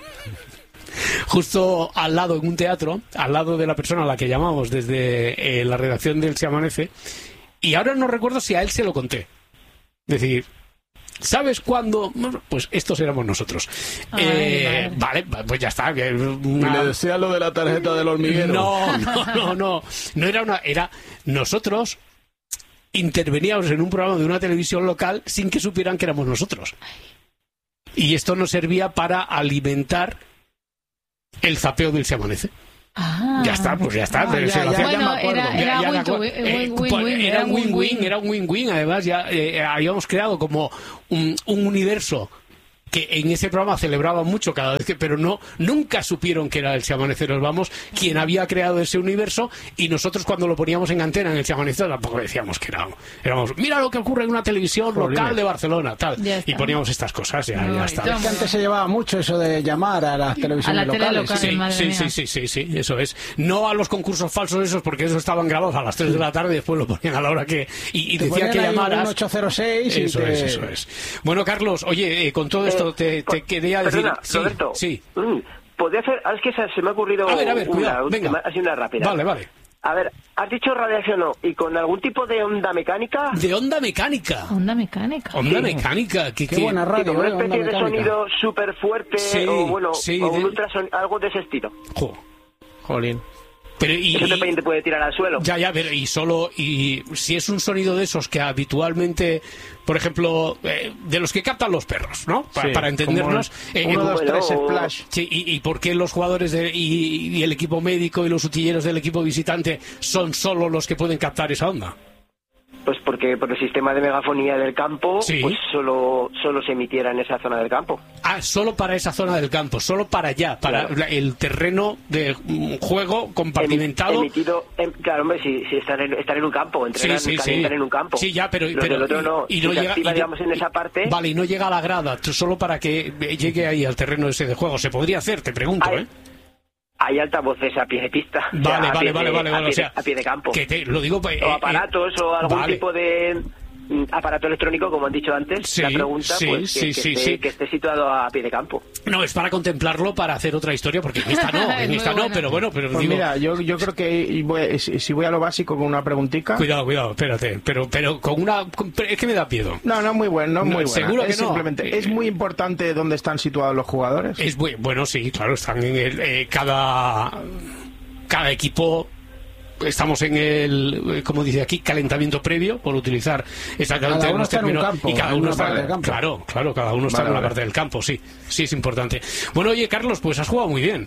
S9: justo al lado en un teatro, al lado de la persona a la que llamamos desde eh, la redacción del Si Amanece, y ahora no recuerdo si a él se lo conté. Es decir, ¿sabes cuándo? Bueno, pues estos éramos nosotros.
S11: Ay,
S9: Eh,
S11: madre.
S9: vale, pues ya está. que
S13: Y
S9: una-
S13: le decía lo de la tarjeta del hormiguero.
S9: no, no, no, no. No era una. Era nosotros interveníamos en un programa de una televisión local sin que supieran que éramos nosotros. Y esto nos servía para alimentar el zapeo del Se Amanece.
S11: Ah,
S9: ya está, pues ya está.
S11: Ah, ya, ya, bueno, era, era, ya, ya win, win, win, win, win,
S9: era un win-win, era un win-win. Además, ya eh, habíamos creado como un, un universo que en ese programa celebraban mucho cada vez que, pero no, nunca supieron que era el Se Amanece Nos Vamos quien había creado ese universo, y nosotros cuando lo poníamos en antena en el Se Amanece tampoco decíamos que éramos, éramos mira lo que ocurre en una televisión local de Barcelona, tal, y poníamos estas cosas, ya, no, ya está.
S12: Es que antes se llevaba mucho eso de llamar a las televisiones locales.
S9: Local, sí, sí, sí, sí, sí, sí, eso es. No a los concursos falsos esos, porque esos estaban grabados a las tres de la tarde y después lo ponían a la hora que, y, y decía que llamaras.
S12: Un ocho cero seis y
S9: eso
S12: te...
S9: es, eso es. Bueno, Carlos, oye, eh, con todo esto Te, te quería decir...
S15: Perdona,
S9: sí,
S15: Roberto,
S9: sí.
S15: ¿podría hacer...? Es que se me ha ocurrido
S9: a ver, a ver,
S15: una,
S9: cuidado,
S15: última,
S9: venga.
S15: así una rápida.
S9: Vale, vale.
S15: A ver, has dicho radiación no, y con algún tipo de onda mecánica...
S9: ¿De onda mecánica?
S11: Onda mecánica.
S9: Onda
S15: sí.
S9: mecánica. ¿Qué,
S12: qué,
S9: qué
S12: buena radio,
S15: sí, como una
S12: eh,
S15: especie de sonido súper fuerte,
S9: sí,
S15: o bueno,
S9: sí,
S15: o un
S9: de...
S15: ultrason, algo de ese estilo.
S9: Jo.
S10: Jolín.
S9: Pero y,
S15: Eso también te puede tirar al suelo.
S9: Ya, ya, pero y solo, y si es un sonido de esos que habitualmente, por ejemplo, eh, de los que captan los perros, ¿no? Pa,
S10: sí,
S9: para entendernos.
S10: Eh, uno, dos, tres, splash.
S9: Sí, y, y por qué los jugadores de, y, y el equipo médico y los utilleros del equipo visitante son solo los que pueden captar esa onda.
S15: Pues porque por el sistema de megafonía del campo,
S9: sí.
S15: pues solo, solo se emitiera en esa zona del campo.
S9: Ah, solo para esa zona del campo, solo para allá, para
S15: claro.
S9: el terreno de juego compartimentado.
S15: Emitido, em, claro, hombre, si, si están, en, están en un campo, entrenan,
S9: sí, sí,
S15: calientan
S9: sí.
S15: en un campo.
S9: Sí, ya, pero...
S15: Los
S9: pero
S15: del otro no,
S9: y, y
S15: si
S9: no
S15: se
S9: llega,
S15: activa,
S9: y,
S15: digamos, en esa parte...
S9: Vale, y no llega a la grada, solo para que llegue ahí al terreno ese de juego. ¿Se podría hacer? Te pregunto,
S15: hay,
S9: ¿eh?
S15: Hay altavoces a pie de pista.
S9: Vale,
S15: o sea,
S9: vale,
S15: vale,
S9: vale, vale,
S15: a,
S9: vale,
S15: pie,
S9: o sea,
S15: a pie de campo.
S9: Que te, lo digo... Eh,
S15: o aparatos
S9: eh,
S15: o algún
S9: vale.
S15: tipo de... aparato electrónico, como han dicho antes,
S9: sí,
S15: la pregunta,
S9: sí,
S15: pues que,
S9: sí,
S15: que,
S9: sí,
S15: esté,
S9: sí.
S15: que esté situado a pie de campo.
S9: No, es para contemplarlo, para hacer otra historia, porque en esta no, en esta no, buena. pero bueno, pero
S10: pues
S9: digo...
S10: mira, yo, yo creo que voy, si voy a lo básico con una preguntita...
S9: Cuidado, cuidado, espérate, pero pero con una... Con, es que me da miedo.
S10: No, no, muy bueno, no,
S9: no
S10: muy bueno.
S9: Seguro que
S10: es
S9: no.
S10: Simplemente, ¿es muy importante dónde están situados los jugadores?
S9: Es muy, bueno, sí, claro, están en el... Eh, cada, cada equipo... Estamos en el, como dice aquí, calentamiento previo, por utilizar exactamente
S12: cada uno
S9: los
S12: está
S9: términos.
S12: En un campo,
S9: y cada uno está,
S12: del campo.
S9: claro, claro, cada uno está
S10: vale,
S9: en una
S10: vale.
S9: parte del campo, sí, sí es importante. Bueno, oye, Carlos, pues has jugado muy bien.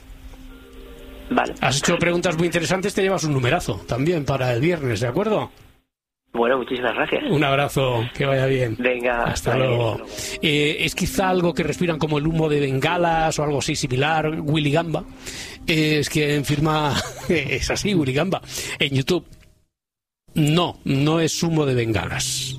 S15: Vale.
S9: Has hecho preguntas muy interesantes, te llevas un numerazo también para el viernes, ¿de acuerdo?
S15: Bueno, muchísimas gracias.
S9: Un abrazo, que vaya bien.
S15: Venga,
S9: hasta
S15: vale,
S9: luego.
S15: luego.
S9: Eh, es quizá algo que respiran como el humo de bengalas o algo así similar, Willy Gamba. Eh, es quien firma, es así, Willy Gamba, en YouTube. No, no es humo de bengalas.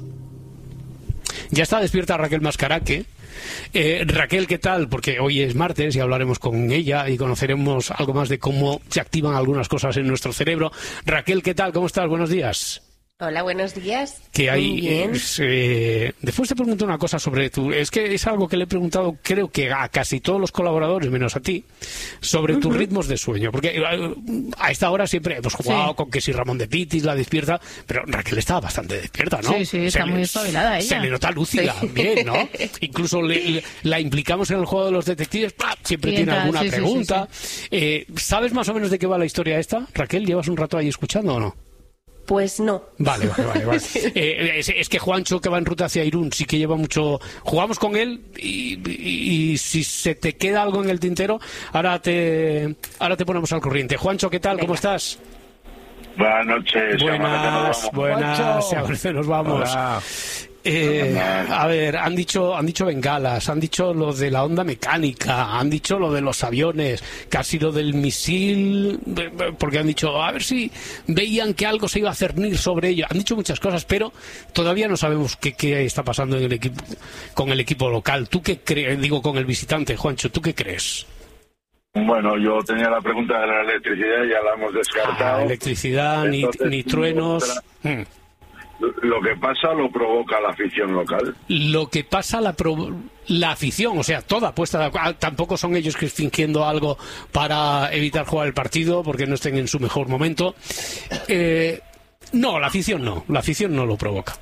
S9: Ya está despierta Raquel Mascaraque. Eh, Raquel, ¿qué tal? Porque hoy es martes y hablaremos con ella y conoceremos algo más de cómo se activan algunas cosas en nuestro cerebro. Raquel, ¿qué tal? ¿Cómo estás? Buenos días.
S16: Hola, buenos días.
S9: Que hay,
S16: Muy bien.
S9: es, eh, después te pregunto una cosa sobre tu... Es que es algo que le he preguntado, creo que a casi todos los colaboradores, menos a ti, sobre uh-huh. tus ritmos de sueño. Porque eh, a esta hora siempre hemos jugado sí. con que si Ramón de Pitis la despierta, pero Raquel estaba bastante despierta, ¿no?
S11: Sí, sí, está
S9: se
S11: muy
S9: le,
S11: espabilada ella.
S9: Se le nota lúcida, sí. bien, ¿no? Incluso le, le, la implicamos en el juego de los detectives, ¡plá! Siempre sí, tiene entra, alguna sí, pregunta. Sí, sí, sí. Eh, ¿Sabes más o menos de qué va la historia esta? Raquel, ¿llevas un rato ahí escuchando o no?
S16: Pues no.
S9: Vale, vale, vale. vale. eh, es, es que Juancho, que va en ruta hacia Irún, sí que lleva mucho... Jugamos con él y, y, y si se te queda algo en el tintero, ahora te ahora te ponemos al corriente. Juancho, ¿qué tal? Venga. ¿Cómo estás?
S17: Buenas noches.
S9: Buenas, buenas. Se amanece, nos vamos. Hola. Eh, a ver, han dicho, han dicho bengalas, han dicho lo de la onda mecánica, han dicho lo de los aviones, casi lo del misil, porque han dicho, a ver si veían que algo se iba a cernir sobre ello. Han dicho muchas cosas, pero todavía no sabemos qué, qué está pasando en el equipo, con el equipo local. ¿Tú qué crees? Digo, con el visitante, Juancho, ¿tú qué crees?
S17: Bueno, yo tenía la pregunta de la electricidad, ya la hemos descartado.
S9: Ah, electricidad, ni, ni truenos...
S17: Otra... Hmm. Lo que pasa lo provoca la afición local.
S9: Lo que pasa la, pro... la afición, o sea, toda puesta de... Tampoco son ellos que fingiendo algo para evitar jugar el partido porque no estén en su mejor momento. Eh... No, la afición no, la afición no lo provoca.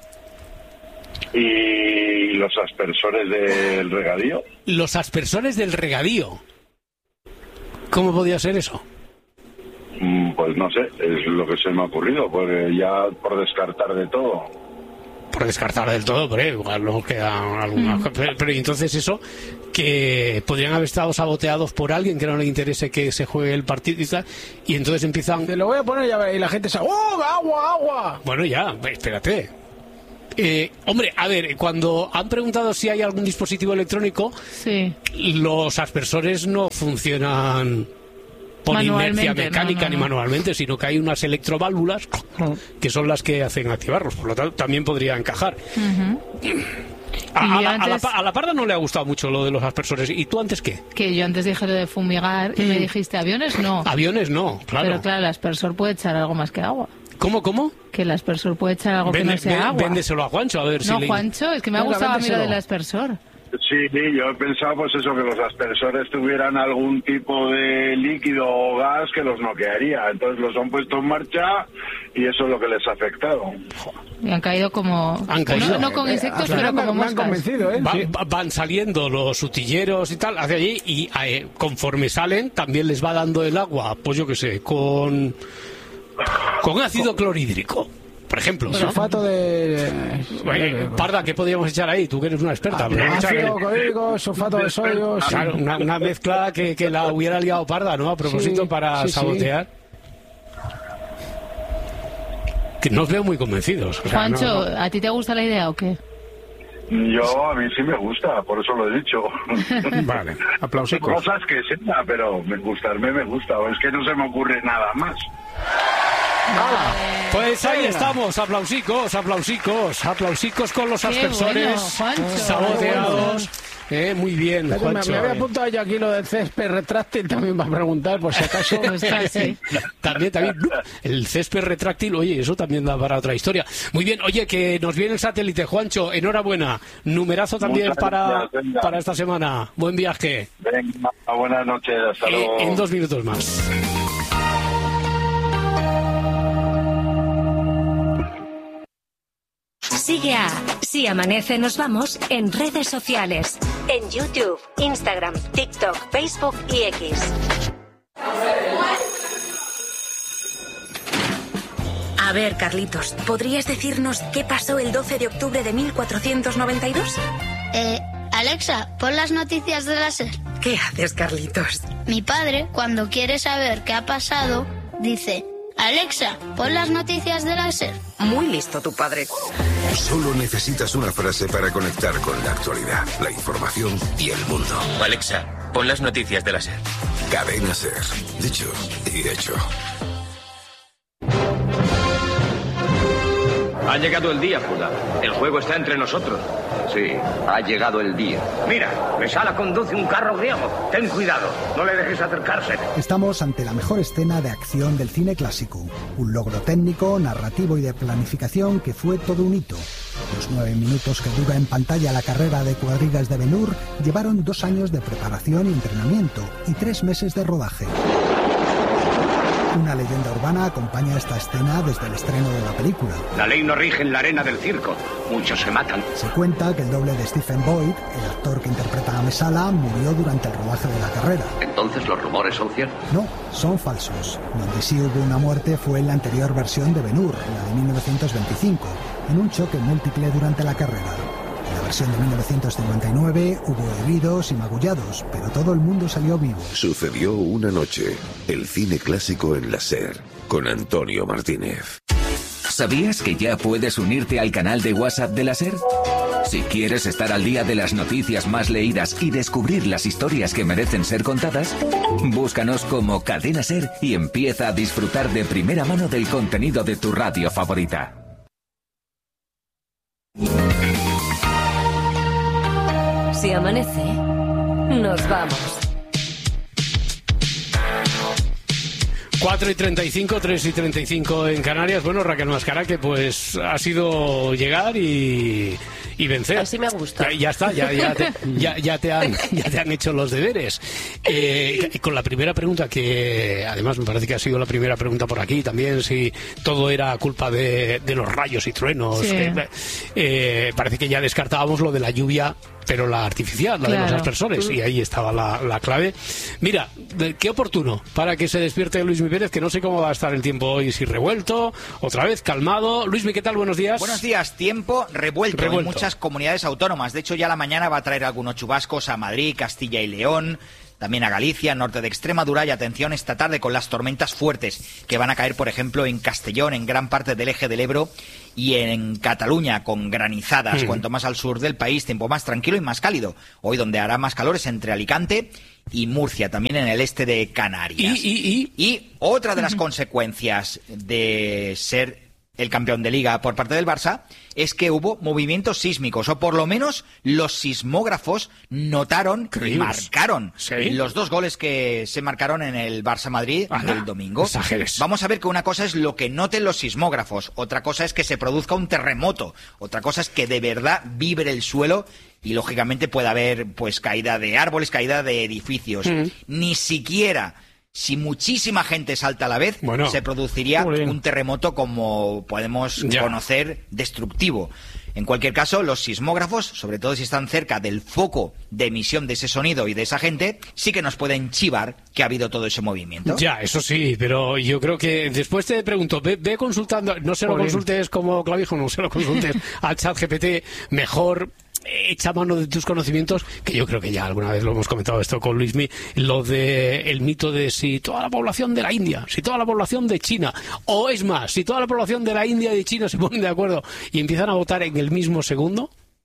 S17: ¿Y los aspersores del regadío?
S9: Los aspersores del regadío. ¿Cómo podía ser eso?
S17: Pues no sé, es lo que se me ha ocurrido, porque ya por descartar de todo.
S9: por descartar del todo, pero igual no queda alguna. Mm. Pero, pero entonces eso, que podrían haber estado saboteados por alguien que no le interese que se juegue el partido y tal, y entonces empiezan.
S12: Te lo voy a poner ya, y la gente se. ¡Oh, agua, agua!
S9: Bueno, ya, espérate. Eh, hombre, a ver, cuando han preguntado si hay algún dispositivo electrónico,
S11: sí.
S9: los aspersores no funcionan por inercia mecánica no, no, no. ni manualmente, sino que hay unas electroválvulas que son las que hacen activarlos, por lo tanto también podría encajar. Uh-huh. A, a, la, antes, a, la, a la Parda no le ha gustado mucho lo de los aspersores. ¿Y tú antes qué?
S11: Que yo antes dije lo de fumigar y mm. me dijiste aviones no.
S9: Aviones no, claro.
S11: Pero claro, el aspersor puede echar algo más que agua.
S9: ¿Cómo, cómo?
S11: Que el aspersor puede echar algo
S9: Vende,
S11: que no sea
S9: ven,
S11: agua.
S9: Véndeselo a Juancho, a ver
S11: no,
S9: si
S11: No,
S9: le...
S11: Juancho, es que me ha gustado a mí lo del aspersor.
S17: Sí, yo he pensado pues eso, que los aspersores tuvieran algún tipo de líquido o gas que los noquearía. Entonces los han puesto en marcha y eso es lo que les ha afectado.
S11: Y han caído como...
S9: Han caído.
S11: No, no con insectos, eh, pero como moscas.
S12: Me han convencido, ¿eh?
S9: Va,
S12: sí.
S9: Van saliendo los utilleros y tal hacia allí y eh, conforme salen también les va dando el agua, pues yo qué sé, con... con ácido clorhídrico. Por ejemplo.
S12: Sulfato de...
S9: Oye, Parda, ¿qué podríamos echar ahí? Tú que eres una experta.
S12: Ah, ácido clorhídrico, sulfato de sodio...
S9: Claro, una, una mezcla que, que la hubiera liado Parda, ¿no? A propósito, sí, para sí, sabotear. Sí. Que no os veo muy convencidos. O sea,
S11: Juancho,
S9: no, no.
S11: ¿a ti te gusta la idea o qué?
S17: Yo, a mí sí me gusta, por eso lo he dicho.
S9: Vale, aplausicos.
S17: Cosas que sea, pero me gustarme me gusta, o es que no se me ocurre nada más.
S9: Pues ahí estamos, aplausicos, aplausicos, aplausicos con los aspersores
S11: bueno,
S9: saboteados. Eh, muy bien,
S12: Pero
S9: Juancho.
S12: Me, me había apuntado yo aquí lo del césped retráctil, también va a preguntar por si acaso.
S11: Pues casi.
S9: También, también, el césped retráctil, oye, eso también da para otra historia. Muy bien, oye, que nos viene el satélite, Juancho, enhorabuena. Numerazo también para, para esta semana. Buen viaje.
S17: Venga, buenas noches, hasta
S9: eh,
S17: luego.
S9: En dos minutos más.
S8: Sigue a Si Amanece Nos Vamos en redes sociales. En YouTube, Instagram, TikTok, Facebook y X. A ver, Carlitos, ¿podrías decirnos qué pasó el doce de octubre de mil cuatrocientos noventa y dos?
S18: Eh, Alexa, pon las noticias de la SER.
S8: ¿Qué haces, Carlitos?
S18: Mi padre, cuando quiere saber qué ha pasado, dice... Alexa, pon las noticias de la SER.
S8: Muy listo tu padre.
S7: Solo necesitas una frase para conectar con la actualidad, la información y el mundo.
S19: Alexa, pon las noticias de la SER.
S7: Cadena SER. Dicho y hecho.
S20: Ha llegado el día, Judá. El juego está entre nosotros.
S21: Sí, ha llegado el día.
S20: Mira, Mesala conduce un carro griego. Ten cuidado, no le dejes acercarse.
S22: Estamos ante la mejor escena de acción del cine clásico. Un logro técnico, narrativo y de planificación que fue todo un hito. Los nueve minutos que dura en pantalla la carrera de cuadrigas de Ben-Hur llevaron dos años de preparación y entrenamiento y tres meses de rodaje. Una leyenda urbana acompaña esta escena desde el estreno de la película.
S20: La ley no rige en la arena del circo. Muchos se matan.
S22: Se cuenta que el doble de Stephen Boyd, el actor que interpreta a Mesala, murió durante el rodaje de la carrera.
S21: ¿Entonces los rumores son ciertos?
S22: No, son falsos. Donde sí hubo una muerte fue en la anterior versión de Ben-Hur, la de mil novecientos veinticinco, en un choque múltiple durante la carrera. En la versión de mil novecientos cincuenta y nueve hubo heridos y magullados, pero todo el mundo salió vivo.
S7: Sucedió una noche, el cine clásico en la SER, con Antonio Martínez.
S23: ¿Sabías que ya puedes unirte al canal de WhatsApp de la SER? Si quieres estar al día de las noticias más leídas y descubrir las historias que merecen ser contadas, búscanos como Cadena SER y empieza a disfrutar de primera mano del contenido de tu radio favorita.
S8: Si amanece, nos vamos.
S9: cuatro y treinta y cinco, tres y treinta y cinco en Canarias. Bueno, Raquel Mascara, que pues ha sido llegar y, y vencer.
S16: Así me gusta.
S9: Ya, ya está, ya, ya, te, ya, ya, te han, ya te han hecho los deberes. Eh, con la primera pregunta, que además me parece que ha sido la primera pregunta por aquí también, si todo era culpa de, de los rayos y truenos.
S11: Sí.
S9: Que, eh, parece que ya descartábamos lo de la lluvia pero la artificial, la claro. de los aspersores, y ahí estaba la, la clave. Mira, qué oportuno para que se despierte Luismi Pérez, que no sé cómo va a estar el tiempo hoy, si revuelto, otra vez calmado. Luismi, ¿qué tal? Buenos días.
S3: Buenos días. Tiempo revuelto, revuelto en muchas comunidades autónomas. De hecho, ya la mañana va a traer algunos chubascos a Madrid, Castilla y León, también a Galicia, norte de Extremadura, y atención esta tarde con las tormentas fuertes que van a caer, por ejemplo, en Castellón, en gran parte del eje del Ebro, y en Cataluña con granizadas. Mm. Cuanto más al sur del país, tiempo más tranquilo y más cálido. Hoy donde hará más calor es entre Alicante y Murcia, también en el este de Canarias.
S9: Y, y, y...
S3: y otra de las consecuencias de ser el campeón de Liga por parte del Barça es que hubo movimientos sísmicos, o por lo menos los sismógrafos notaron y marcaron ¿Sí? los dos goles que se marcaron en el Barça-Madrid del domingo.
S9: Exageres.
S3: Vamos a ver que una cosa es lo que noten los sismógrafos, otra cosa es que se produzca un terremoto, otra cosa es que de verdad vibre el suelo y lógicamente pueda haber pues caída de árboles, caída de edificios. Mm. Ni siquiera... Si muchísima gente salta a la vez, bueno, se produciría un terremoto como podemos ya. conocer, destructivo. En cualquier caso, los sismógrafos, sobre todo si están cerca del foco de emisión de ese sonido y de esa gente, sí que nos pueden chivar que ha habido todo ese movimiento.
S9: Ya, eso sí, pero yo creo que después te pregunto, ve, ve consultando, no se lo Joder. consultes como clavijo, no se lo consultes al ChatGPT, mejor... echa mano de tus conocimientos, que yo creo que ya alguna vez lo hemos comentado esto con Luismi, lo de el mito de si toda la población de la India, si toda la población de China, o es más, si toda la población de la India y de China se ponen de acuerdo y empiezan a votar en el mismo segundo,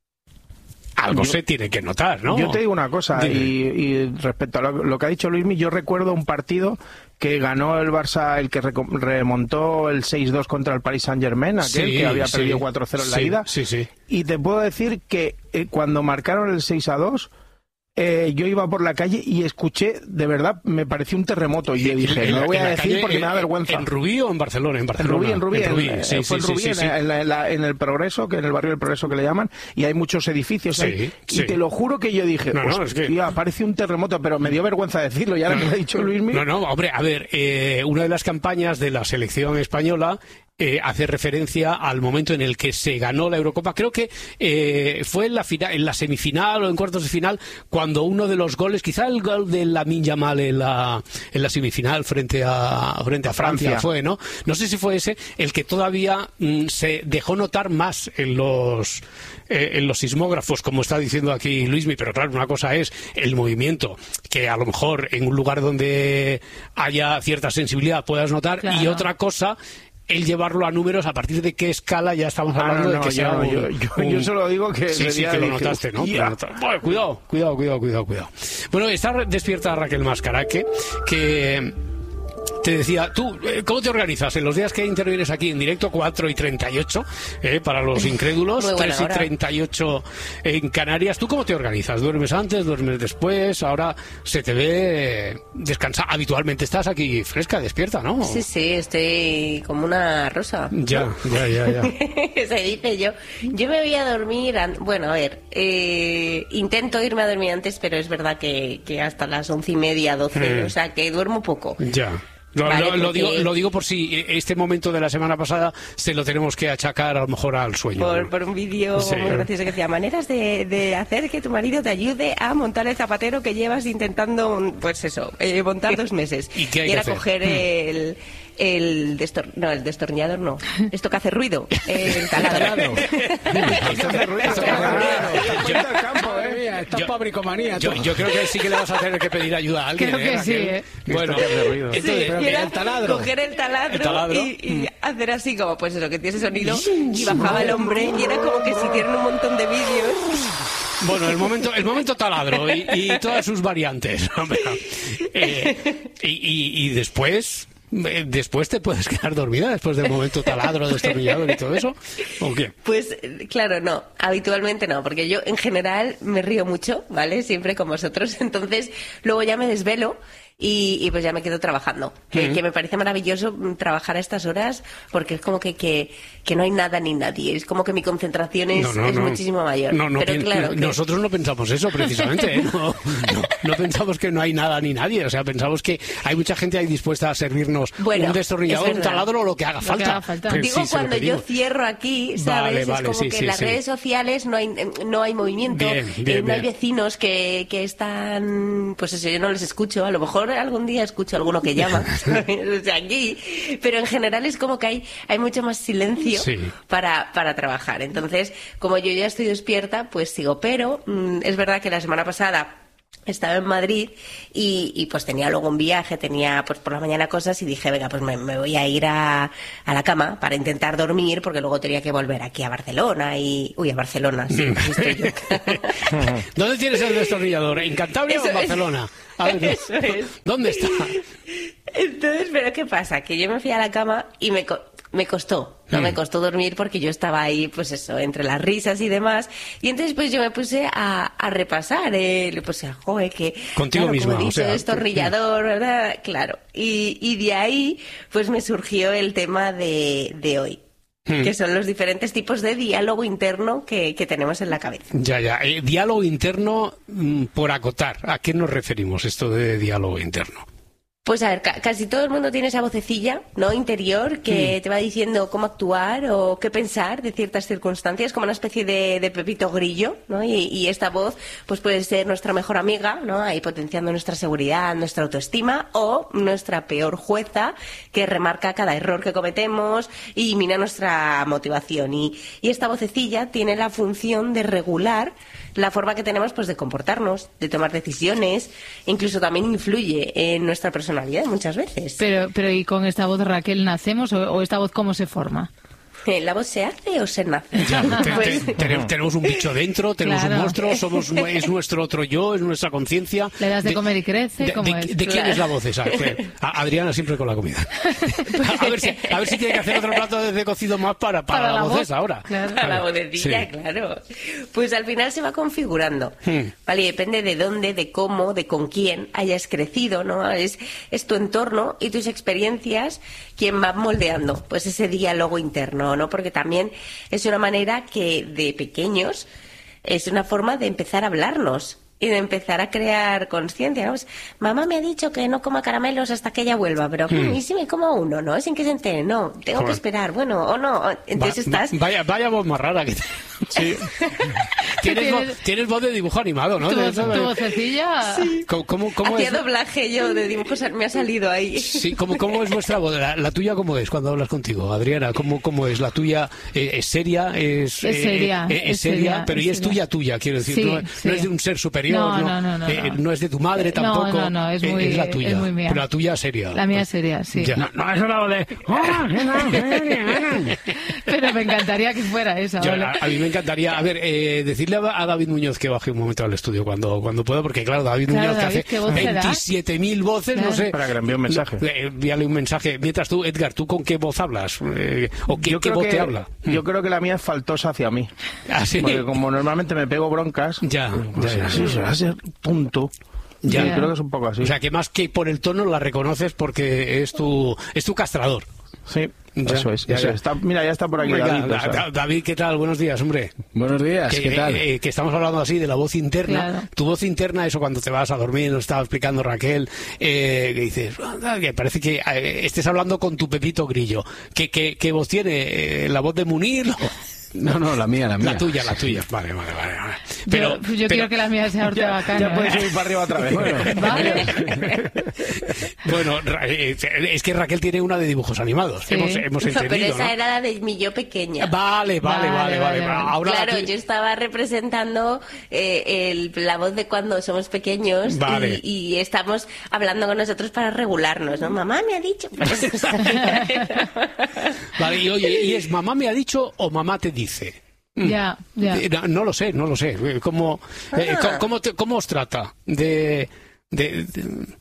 S9: algo yo, se tiene que notar, ¿no?
S10: Yo te digo una cosa, y, y respecto a lo, lo que ha dicho Luismi, yo recuerdo un partido que ganó el Barça, el que remontó el seis dos contra el Paris Saint-Germain, aquel sí, que había sí, perdido cuatro cero en la
S9: sí,
S10: ida.
S9: Sí, sí.
S10: Y te puedo decir que eh, cuando marcaron el seis a dos, eh, yo iba por la calle y escuché, de verdad, me pareció un terremoto. Y le dije, no lo voy a decir calle, porque me da vergüenza.
S9: ¿En Rubí o en Barcelona? En Barcelona.
S10: En Rubí, en Rubí.
S9: En Rubí.
S10: En,
S9: sí,
S10: fue
S9: sí,
S10: en Rubí,
S9: sí, sí,
S10: en, en, la, en, la, en el Progreso, que en el barrio del Progreso que le llaman, y hay muchos edificios
S9: sí,
S10: ahí.
S9: Sí.
S10: Y te lo juro que yo dije,
S9: no, no, es que...
S10: tía, parece un terremoto, pero me dio vergüenza decirlo, y ahora no, que lo ha dicho Luismi.
S9: No, no, hombre, a ver, eh, una de las campañas de la selección española Eh, hace referencia al momento en el que se ganó la Eurocopa. Creo que eh, fue en la, final, en la semifinal o en cuartos de final, cuando uno de los goles, quizá el gol de Lamine Yamal en la, en la semifinal frente a, frente a Francia, Francia fue, ¿no? No sé si fue ese el que todavía mm, se dejó notar más en los eh, en los sismógrafos, como está diciendo aquí Luismi, pero claro, una cosa es el movimiento, que a lo mejor en un lugar donde haya cierta sensibilidad puedas notar, claro. Y otra cosa el llevarlo a números, a partir de qué escala ya estamos hablando ah, no, no, de que sea
S10: yo,
S9: un,
S10: yo, yo,
S9: un...
S10: yo solo digo que
S9: sí, sí, que lo notaste, ¿no?
S10: Yeah.
S9: Bueno, cuidado, cuidado, cuidado, cuidado, cuidado. Bueno, está despierta Raquel Mascaraque, que te decía, tú, ¿cómo te organizas en los días que intervienes aquí en directo? Cuatro y treinta y ocho, eh, para los incrédulos, tres y treinta y ocho en Canarias. ¿Tú cómo te organizas? ¿Duermes antes, duermes después? Ahora se te ve descansar. Habitualmente estás aquí fresca, despierta, ¿no?
S16: Sí, sí, estoy como una rosa.
S9: Ya, ya, ya, ya.
S16: Se dice yo. Yo me voy a dormir, an... bueno, a ver, eh, intento irme a dormir antes, pero es verdad que, que hasta las once y media, doce, mm. o sea, que duermo poco.
S9: Ya. Lo, vale, lo, lo, digo, lo digo por si este momento de la semana pasada se lo tenemos que achacar a lo mejor al sueño.
S16: Por,
S9: ¿no?
S16: por un vídeo sí. muy gracioso que decía, maneras de, de hacer que tu marido te ayude a montar el zapatero que llevas intentando, pues eso, eh, montar dos meses.
S9: ¿Y qué hay
S16: y era
S9: que hacer?
S16: coger el... El destor... no, el destornillador no. Esto que hace ruido. El taladro.
S10: Esto hace ruido. Esto es bricomanía.
S9: Yo, yo creo que sí que le vas a tener que pedir ayuda a alguien.
S11: Creo que
S9: ¿eh,
S11: sí, ¿eh?
S9: Bueno,
S16: entonces, sí, pero que el taladro. Coger el taladro, el taladro. Y, y hacer así como, pues eso, que tiene ese sonido. Y bajaba el hombre y era como que si hicieran un montón de vídeos.
S9: Bueno, el momento, el momento taladro y, y todas sus variantes. eh, y, y, y después... ¿Después te puedes quedar dormida después del momento taladro, destornillador y todo eso? ¿O qué?
S16: Pues claro, no. Habitualmente no, porque yo en general me río mucho, ¿vale? Siempre con vosotros. Entonces, luego ya me desvelo y, y pues ya me quedo trabajando. Que,
S9: Mm.
S16: que me parece maravilloso mm, trabajar a estas horas porque es como que, que, que no hay nada ni nadie. Es como que mi concentración es,
S9: No, no,
S16: es
S9: no.
S16: muchísimo mayor.
S9: No, no,
S16: Pero
S9: pi-
S16: claro, que-
S9: nosotros no pensamos eso precisamente, ¿eh? no, no, no pensamos que no hay nada ni nadie, o sea, pensamos que hay mucha gente ahí dispuesta a servirnos
S16: Bueno,
S9: un destornillador,
S16: es
S9: un
S16: verdad.
S9: taladro o lo que haga
S16: Lo que
S9: falta.
S16: haga falta.
S9: Pero
S16: Digo,
S9: sí, se lo
S16: cuando yo
S9: pedimos.
S16: cierro aquí, ¿sabes?
S9: Vale,
S16: es
S9: vale,
S16: como
S9: sí,
S16: que
S9: sí,
S16: en las
S9: sí.
S16: redes sociales no hay, no hay movimiento,
S9: Bien,
S16: eh,
S9: bien,
S16: no hay
S9: bien.
S16: vecinos que, que están, pues eso, yo no les escucho, a lo mejor algún día escucho a alguno que llama, ¿sabes? O sea, aquí, pero en general es como que hay, hay mucho más silencio
S9: Sí.
S16: para, para trabajar. Entonces, como yo ya estoy despierta, pues sigo, pero mm, es verdad que la semana pasada estaba en Madrid y, y pues tenía luego un viaje, tenía pues por la mañana cosas y dije, venga, pues me, me voy a ir a, a la cama para intentar dormir porque luego tenía que volver aquí a Barcelona y... Uy, a Barcelona, sí, aquí estoy yo.
S9: ¿Dónde tienes el destornillador? ¿En Cantabria
S16: Eso
S9: o en
S16: es.
S9: Barcelona? A ver,
S16: Eso es.
S9: ¿dónde está?
S16: Entonces, ¿pero qué pasa? Que yo me fui a la cama y me, co- me costó, no
S9: Mm.
S16: me costó dormir porque yo estaba ahí, pues eso, entre las risas y demás. Y entonces, pues yo me puse a, a repasar, eh, le puse a joder, que.
S9: Contigo
S16: claro,
S9: misma,
S16: como he
S9: o
S16: dicho,
S9: sea,
S16: destornillador, ¿verdad? Claro. Y, y de ahí, pues me surgió el tema de, de hoy.
S9: Mm.
S16: Que son los diferentes tipos de diálogo interno que, que tenemos en la cabeza.
S9: Ya, ya. Eh, diálogo interno, mm, por acotar. ¿A qué nos referimos esto de diálogo interno?
S16: Pues a ver, ca- casi todo el mundo tiene esa vocecilla, ¿no? Interior, que
S9: Mm.
S16: te va diciendo cómo actuar o qué pensar de ciertas circunstancias, como una especie de, de Pepito Grillo, ¿no? Y, y esta voz, pues puede ser nuestra mejor amiga, ¿no? Ahí potenciando nuestra seguridad, nuestra autoestima, o nuestra peor jueza, que remarca cada error que cometemos y mina nuestra motivación. Y, y esta vocecilla tiene la función de regular la forma que tenemos pues de comportarnos, de tomar decisiones, incluso también influye en nuestra personalidad muchas veces.
S11: Pero, pero ¿y con esta voz, Raquel, nacemos o, o esta voz cómo se forma?
S16: ¿La voz se hace o se nace?
S9: Ya, te-
S16: Pues-
S9: te- tenemos, tenemos un bicho dentro, tenemos
S11: Claro.
S9: un monstruo, somos, es nuestro otro yo, es nuestra conciencia.
S11: ¿Le das de comer y crece?
S9: ¿De,
S11: ¿Cómo
S9: de-
S11: es?
S9: de quién
S11: Claro.
S9: es la voz esa? Que- a- Adriana siempre con la comida. A, a ver si, a ver si tiene que hacer otro plato de, de cocido más para, para,
S16: Para
S9: la,
S16: la
S9: voz
S16: voz,
S9: esa ahora.
S16: Para la vocecilla,
S9: Sí.
S16: claro. Pues al final se va configurando.
S9: Hmm.
S16: Vale, y depende de dónde, de cómo, de con quién hayas crecido, ¿no? Es, es tu entorno y tus experiencias quien va moldeando pues ese diálogo interno, ¿no? Porque también es una manera que de pequeños es una forma de empezar a hablarnos y de empezar a crear conciencia, ¿no? Pues, mamá me ha dicho que no coma caramelos hasta que ella vuelva, pero
S9: Hmm.
S16: ¿y si me como uno, no? Sin que se entere, no, tengo
S9: Joder.
S16: que esperar, bueno, o no. Entonces
S9: Va-
S16: estás...
S9: va- vaya, vaya voz más rara que te- Sí. tienes, voz, tienes voz de dibujo animado, ¿no?
S11: Tu,
S9: De-
S11: voz- tu vocecilla...
S9: ¿Cómo, cómo, cómo
S16: Hacía
S9: es?
S16: doblaje yo de dibujos, me ha salido ahí.
S9: Sí, ¿cómo, cómo es vuestra voz? La, la tuya, ¿cómo es cuando hablas contigo, Adriana? ¿Cómo, cómo es? ¿La tuya eh, es seria? ¿Es,
S11: Es seria,
S9: eh, es
S11: es
S9: seria,
S11: seria,
S9: pero
S11: es
S9: y es
S11: seria.
S9: tuya, tuya, quiero decir.
S11: Sí,
S9: no,
S11: sí.
S9: no es de un ser superior,
S11: No,
S9: no,
S11: no, no, no,
S9: eh,
S11: no.
S9: no es de tu madre
S11: No,
S9: tampoco.
S11: no, no, es
S9: eh,
S11: muy-
S9: la tuya.
S11: es muy mía.
S9: Pero la tuya seria.
S11: La mía sería, sí.
S9: Ya.
S12: No, no, eso lo de...
S11: Pero me encantaría que fuera esa.
S9: Yo,
S11: ¿vale?
S9: a, a mí me encantaría, a ver, eh, decirle a, a David Muñoz que baje un momento al estudio cuando, cuando pueda, porque claro, David
S11: Claro,
S9: Muñoz
S11: David,
S9: que
S11: ¿qué voz
S9: hace
S11: será?
S9: veintisiete mil voces,
S11: Claro.
S9: no sé.
S10: Para que le envíe un mensaje.
S9: Eh, envíale un mensaje. Mientras tú, Edgar, ¿tú con qué voz hablas? Eh, ¿O qué,
S10: Yo
S9: qué
S10: creo
S9: voz
S10: que-
S9: te habla?
S10: Yo creo que la mía es faltosa hacia mí.
S9: ¿Ah, sí?
S10: Porque como normalmente me pego broncas,
S9: Ya,
S10: pues
S9: ya, ya.
S10: así se va a ser punto.
S9: Ya.
S10: Yo creo que es un poco así.
S9: O sea, que más que por el tono la reconoces porque es tu, es tu castrador.
S10: Sí,
S9: Ya,
S10: eso es.
S9: ya,
S10: eso
S9: ya.
S10: es. Está- mira, ya está por aquí
S9: Venga,
S10: David. o
S9: Da-
S10: sea.
S9: Da- David, ¿qué tal? Buenos días, hombre.
S12: Buenos días,
S9: Que,
S12: ¿qué tal?
S9: eh, eh, que estamos hablando así de la voz interna.
S11: Claro.
S9: Tu voz interna, eso cuando te vas a dormir, nos estaba explicando Raquel, eh, que dices, "Anda, que parece que eh, estés hablando con tu Pepito Grillo. ¿Qué, qué, qué voz tiene? Eh, ¿La voz de Munir?
S12: No, no, la mía, la mía.
S9: La tuya, la tuya. Vale, vale, vale. vale. Pero,
S11: yo yo
S9: pero-
S11: quiero que la mía sea Ortega Cano.
S10: Ya puedes
S11: ¿eh?
S10: subir para arriba otra vez.
S12: Bueno,
S11: Vale.
S9: Bueno, Ra- eh, es que Raquel tiene una de dibujos animados.
S11: Sí.
S9: Hemos, hemos
S16: No,
S9: entendido,
S16: pero esa
S9: ¿no?
S16: era la de mi yo pequeña.
S9: Vale, vale, vale,
S11: Vale,
S9: vale.
S11: vale, vale.
S9: Ahora la
S16: Claro,
S9: tuya-
S16: yo estaba representando eh, el- la voz de cuando somos pequeños
S9: Vale.
S16: y, y estamos hablando con nosotros para regularnos, ¿no? Mamá me ha dicho.
S9: Vale, y oye, ¿y es mamá me ha dicho o mamá te dice?
S11: Ya, ya.
S9: Eh, No, no lo sé, no lo sé. Eh, ¿Cómo, eh,
S16: Ah.
S9: ¿cómo, cómo te- cómo os trata? De, de, de-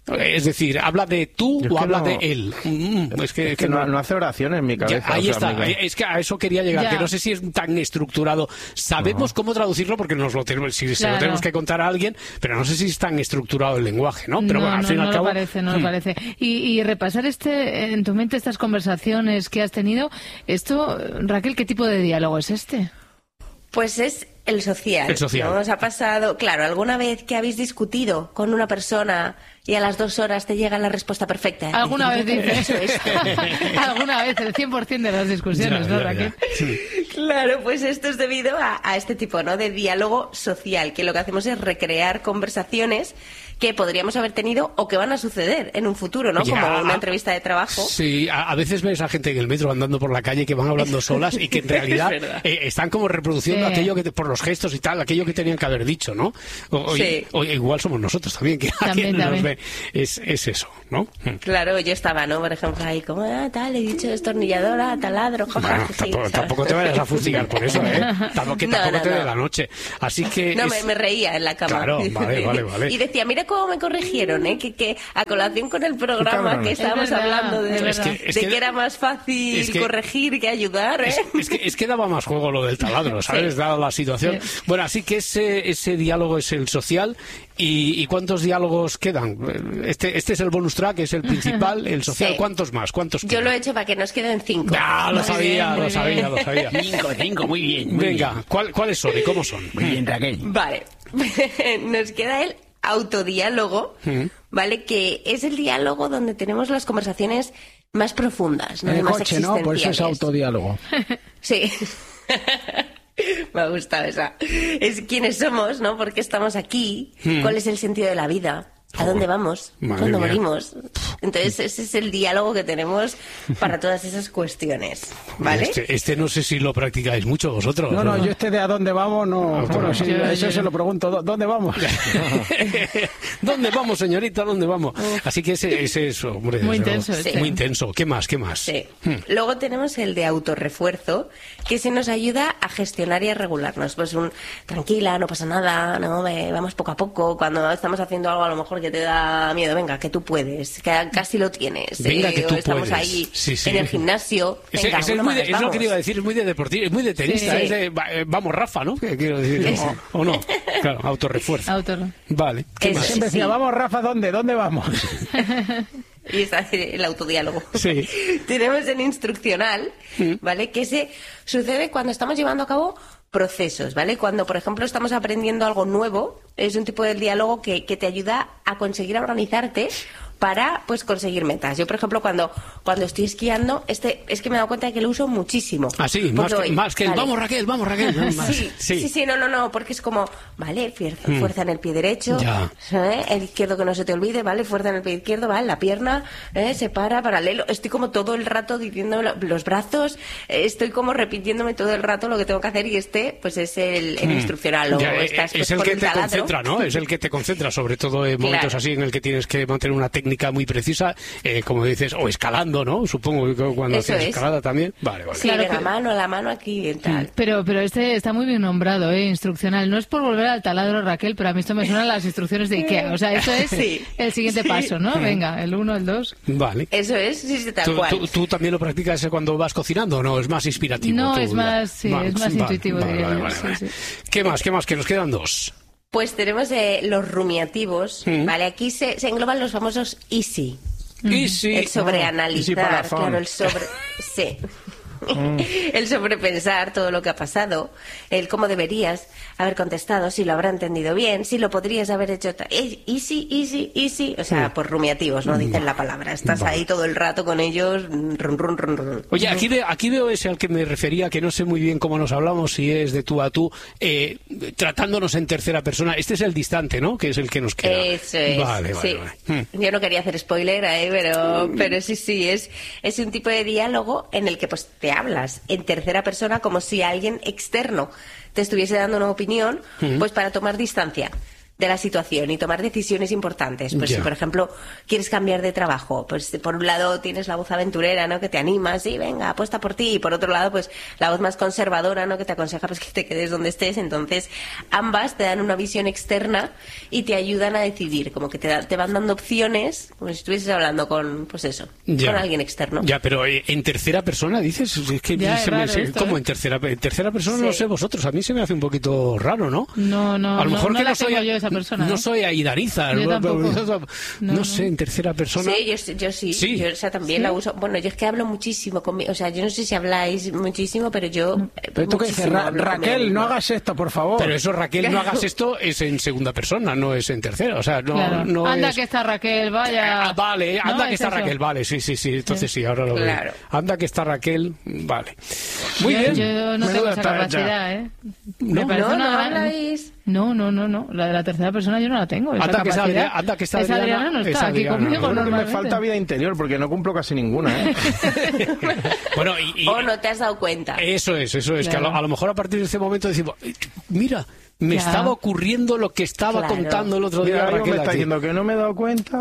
S9: Es decir, ¿habla de tú
S10: es
S9: o habla
S10: no,
S9: de él? Mm, es que,
S10: es que, que no, no hace oraciones en mi cabeza.
S9: Ya, ahí
S10: o sea,
S9: está,
S10: mi...
S9: es que a eso quería llegar, ya. que no sé si es tan estructurado. Sabemos uh-huh. cómo traducirlo porque nos lo tenemos, si claro. se lo tenemos que contar a alguien, pero no sé si es tan estructurado el lenguaje, ¿no? Pero
S11: no,
S9: bueno, al
S11: no,
S9: fin y
S11: no
S9: al cabo...
S11: lo parece, no lo parece. Y, y repasar este en tu mente estas conversaciones que has tenido, esto, Raquel, ¿qué tipo de diálogo es este?
S16: Pues es el social.
S9: El social.
S16: ¿No? ¿Os ha pasado, claro, alguna vez que habéis discutido con una persona y a las dos horas te llega la respuesta perfecta?
S11: ¿Alguna vez
S16: dices
S11: eso? ¿Alguna vez? El cien por ciento de las discusiones,
S9: ya,
S11: ¿no,
S9: ya,
S11: Raquel?
S9: Ya. Sí.
S16: Claro, pues esto es debido a, a este tipo, ¿no?, de diálogo social, que lo que hacemos es recrear conversaciones que podríamos haber tenido o que van a suceder en un futuro, ¿no?
S9: Ya.
S16: Como una entrevista de trabajo.
S9: Sí, a, a veces ves a gente en el metro andando por la calle que van hablando solas y que en realidad eh, están como reproduciendo sí. aquello que, por los gestos y tal, aquello que tenían que haber dicho, ¿no? O, o,
S16: sí.
S9: o igual somos nosotros también, que
S11: también,
S9: alguien
S11: también.
S9: nos ve. Es, es eso, ¿no?
S16: Claro, yo estaba, ¿no? Por ejemplo, ahí como, ah, tal, he dicho destornilladora, taladro, jaja.
S9: Bueno,
S16: sí,
S9: tampoco, tampoco te vayas a fustigar por eso, ¿eh? Tampoco, que
S16: no,
S9: tampoco
S16: no,
S9: te dé
S16: no.
S9: la noche. Así que...
S16: No,
S9: es...
S16: me, me reía en la cama.
S9: Claro, vale, vale, vale.
S16: Y decía, mira cómo me corrigieron, ¿eh? Que, que a colación con el programa que estábamos
S11: verdad,
S16: hablando de,
S9: es que, es
S16: de
S9: que,
S16: que era más fácil
S9: es que,
S16: corregir que ayudar, ¿eh?
S9: Es, es, que, es que daba más juego lo del taladro, ¿sabes? Sí. Dada la situación. Sí. Bueno, así que ese, ese diálogo es el social. ¿Y, ¿Y cuántos diálogos quedan? Este, este es el bonus track, es el principal, el social. Sí. ¿Cuántos más? ¿Cuántos
S16: Yo
S9: quedan?
S16: lo he hecho para que nos queden cinco.
S9: Ah, lo
S16: muy
S9: sabía,
S16: bien,
S9: lo sabía, lo sabía.
S13: Cinco, cinco, muy bien. Muy
S9: Venga,
S13: bien.
S9: ¿cuál, ¿cuáles son y cómo son?
S13: Muy bien, Raquel.
S16: Vale, nos queda el autodiálogo, ¿Mm? ¿vale? Que es el diálogo donde tenemos las conversaciones más profundas, ¿no?
S12: En el
S16: más
S12: coche, ¿no? Por eso es autodiálogo.
S16: Sí. Me ha gustado esa. Es quiénes somos, ¿no? ¿Por qué estamos aquí? Hmm. ¿Cuál es el sentido de la vida? ¿A dónde vamos?
S9: Madre
S16: ¿Cuándo
S9: mía.
S16: morimos? Entonces ese es el diálogo que tenemos para todas esas cuestiones, ¿vale?
S9: Este, este no sé si lo practicáis mucho vosotros.
S12: No, no, yo este de a dónde vamos no...
S9: Ah,
S12: bueno, sí,
S11: yo,
S12: eso
S11: yo.
S12: se lo pregunto. ¿Dónde vamos?
S9: ¿Dónde vamos, señorita? ¿Dónde vamos? Así que ese, ese es, hombre,
S11: Muy
S9: eso,
S11: intenso,
S16: sí.
S9: Muy intenso. ¿Qué más? ¿Qué más?
S16: Sí.
S9: Hmm.
S16: Luego tenemos el de autorrefuerzo, que se nos ayuda a gestionar y a regularnos. Pues un tranquila, no pasa nada, no, eh, vamos poco a poco. Cuando estamos haciendo algo a lo mejor que te da miedo, venga, que tú puedes, que casi lo tienes.
S9: Venga,
S16: eh,
S9: que tú
S16: o estamos
S9: puedes.
S16: ahí
S9: Sí, sí.
S16: en el gimnasio.
S9: Ese,
S16: Venga,
S9: ese es,
S16: uno
S9: muy
S16: más,
S9: de, es lo que
S16: vamos.
S9: iba a decir, es muy de deportivo, es muy de tenista.
S16: Sí.
S9: Es de, va- eh, vamos, Rafa, ¿no? Que quiero decir, o, o no. Claro, autorrefuerzo.
S11: Autor.
S9: Vale. ¿Qué
S16: Eso
S9: más?
S12: Siempre decía,
S16: Sí.
S12: vamos, Rafa, ¿dónde? ¿Dónde vamos?
S16: Y está el autodiálogo.
S9: Sí.
S16: Tenemos el instruccional, ¿vale? Que se sucede cuando estamos llevando a cabo procesos, ¿vale? Cuando, por ejemplo, estamos aprendiendo algo nuevo, es un tipo de diálogo que, que te ayuda a conseguir organizarte para, pues, conseguir metas. Yo, por ejemplo, cuando, cuando estoy esquiando, este es que me he dado cuenta de que lo uso muchísimo.
S9: Ah, sí, más que,
S16: voy,
S9: más que el
S16: vale.
S9: vamos, Raquel, vamos, Raquel. ¿no? Más.
S16: Sí, sí, sí, no, no, no, porque es como, vale, fuerza,
S9: Mm.
S16: fuerza en el pie derecho,
S9: Ya.
S16: ¿eh? El izquierdo que no se te olvide, vale, fuerza en el pie izquierdo, vale, la pierna, ¿eh? Se para, paralelo, estoy como todo el rato diciendo lo- los brazos, eh, estoy como repitiéndome todo el rato lo que tengo que hacer y este, pues es el, el
S9: Mm.
S16: instruccional, o
S9: Ya, eh,
S16: estás, pues,
S9: es el
S16: con
S9: que
S16: un
S9: te
S16: taladro.
S9: concentra, ¿no? Es el que te concentra, sobre todo en momentos
S16: Claro.
S9: así en el que tienes que mantener una técnica muy precisa, eh, como dices, o escalando, ¿no? Supongo que cuando
S16: Eso
S9: haces
S16: es.
S9: escalada también. Vale, vale.
S16: Sí,
S11: Claro,
S16: venga,
S11: que-
S16: mano, la mano aquí y tal.
S11: Pero, pero este está muy bien nombrado, ¿eh? Instruccional. No es por volver al taladro, Raquel, pero a mí esto me suenan las instrucciones de Ikea. O sea, esto es
S16: Sí.
S11: el siguiente
S16: Sí.
S11: paso, ¿no? Venga, el uno, el dos.
S9: Vale.
S16: Eso es, sí, sí, tal
S9: ¿Tú,
S16: cual.
S9: tú- tú también lo practicas cuando vas cocinando o no? ¿Es más inspirativo?
S11: No,
S9: Tú,
S11: es
S9: ya.
S11: más, sí,
S9: Vale,
S11: es más
S9: vale,
S11: intuitivo,
S9: vale,
S11: diría
S9: vale,
S11: yo.
S9: vale,
S11: Sí,
S9: vale.
S11: sí.
S9: ¿Qué más? ¿Qué más? Que nos quedan dos.
S16: Pues tenemos eh, los rumiativos,
S9: Mm.
S16: ¿vale? Aquí se, se engloban los famosos easy.
S9: Y sí.
S16: El sobreanalizar,
S12: Easy palazón.
S16: claro, el sobre... Sí. El sobrepensar todo lo que ha pasado, el cómo deberías haber contestado, si lo habrá entendido bien, si lo podrías haber hecho... ta- eh, Easy, easy, easy. O sea, por rumiativos, ¿no? Dicen la palabra. Estás
S9: Vale.
S16: ahí todo el rato con ellos, run, run, run, run.
S9: Oye, aquí, ve- aquí veo ese al que me refería, que no sé muy bien cómo nos hablamos, si es de tú a tú, eh, tratándonos en tercera persona. Este es el distante, ¿no? Que es el que nos queda.
S16: Eso es.
S9: Vale, vale,
S16: sí.
S9: vale. Hmm.
S16: Yo no quería hacer spoiler, ¿eh? pero, pero sí, sí, es, es un tipo de diálogo en el que pues te hablas en tercera persona como si alguien externo te estuviese dando una opinión,
S9: Hmm.
S16: pues para tomar distancia. de la situación y tomar decisiones importantes. Pues
S9: Ya.
S16: si, por ejemplo, quieres cambiar de trabajo, pues por un lado tienes la voz aventurera, ¿no? Que te anima, sí, venga, apuesta por ti. Y por otro lado, pues la voz más conservadora, ¿no? Que te aconseja pues que te quedes donde estés. Entonces, ambas te dan una visión externa y te ayudan a decidir. Como que te, da- te van dando opciones, como si estuvieses hablando con, pues eso,
S9: Ya.
S16: con alguien externo.
S9: Ya, pero eh, en tercera persona dices, es que
S16: Ya,
S9: se
S16: es
S9: me-
S16: raro
S9: se-
S16: esto,
S9: ¿cómo
S16: ¿eh?
S9: en tercera, en tercera persona?
S16: Sí.
S9: No sé vosotros, a mí se me hace un poquito raro, ¿no?
S11: No, no,
S9: a lo mejor
S11: no,
S9: que
S11: no
S9: no
S11: la
S9: soy
S11: tengo yo esa persona.
S9: no
S11: ¿eh?
S9: soy Aidariza,
S11: Yo
S9: no,
S11: tampoco.
S9: no,
S11: No, no.
S9: sé, en tercera persona.
S16: Sí, yo, yo sí,
S9: Sí.
S16: yo o sea, también
S9: ¿Sí?
S16: la uso. Bueno, yo es que hablo muchísimo con mi, o sea, yo no sé si habláis muchísimo, pero yo eh,
S12: Pero tú qué dices,
S16: muchísimo
S12: Ra-
S16: hablo conmigo
S12: Raquel, no
S16: misma.
S12: hagas esto, por favor.
S9: Pero eso, Raquel, no hagas esto, es en segunda persona, no es en tercera. O sea, no,
S11: Claro.
S9: no
S11: Anda
S9: es...
S11: que está Raquel, vaya.
S9: Ah, vale, anda
S11: No,
S9: que
S11: es
S9: está
S11: eso.
S9: Raquel, vale, sí, sí, sí, entonces sí, ahora lo veo.
S11: Claro.
S9: Anda que está Raquel, vale. Muy
S11: yo,
S9: bien.
S11: Yo no tengo
S9: Menuda
S11: esa
S9: talla.
S11: capacidad, ¿eh?
S9: No,
S11: Me parece
S16: no,
S11: una
S16: no
S11: gran-
S16: habláis.
S11: No, no, no, no. La de la tercera persona yo no la tengo. Esa
S10: Anda que está
S11: capacidad.
S10: Adriana- anda que está
S11: Esa
S10: Adriana,
S11: Adriana no
S10: es
S11: está aquí
S10: Adriana.
S11: conmigo
S10: Yo creo que me
S11: normalmente.
S10: falta vida interior porque no cumplo casi ninguna, ¿eh?
S9: Bueno, y, y-
S16: O no te has dado cuenta.
S9: Eso es, eso es, que a lo,
S16: Claro.
S9: a lo mejor a partir de ese momento decimos, "Eh, mira, me
S16: Ya.
S9: estaba ocurriendo lo que estaba
S16: Claro.
S9: contando el otro día
S10: Mira, algo
S9: Raquel
S10: me
S9: a
S10: está
S9: ti".
S10: diciendo que no me he dado cuenta.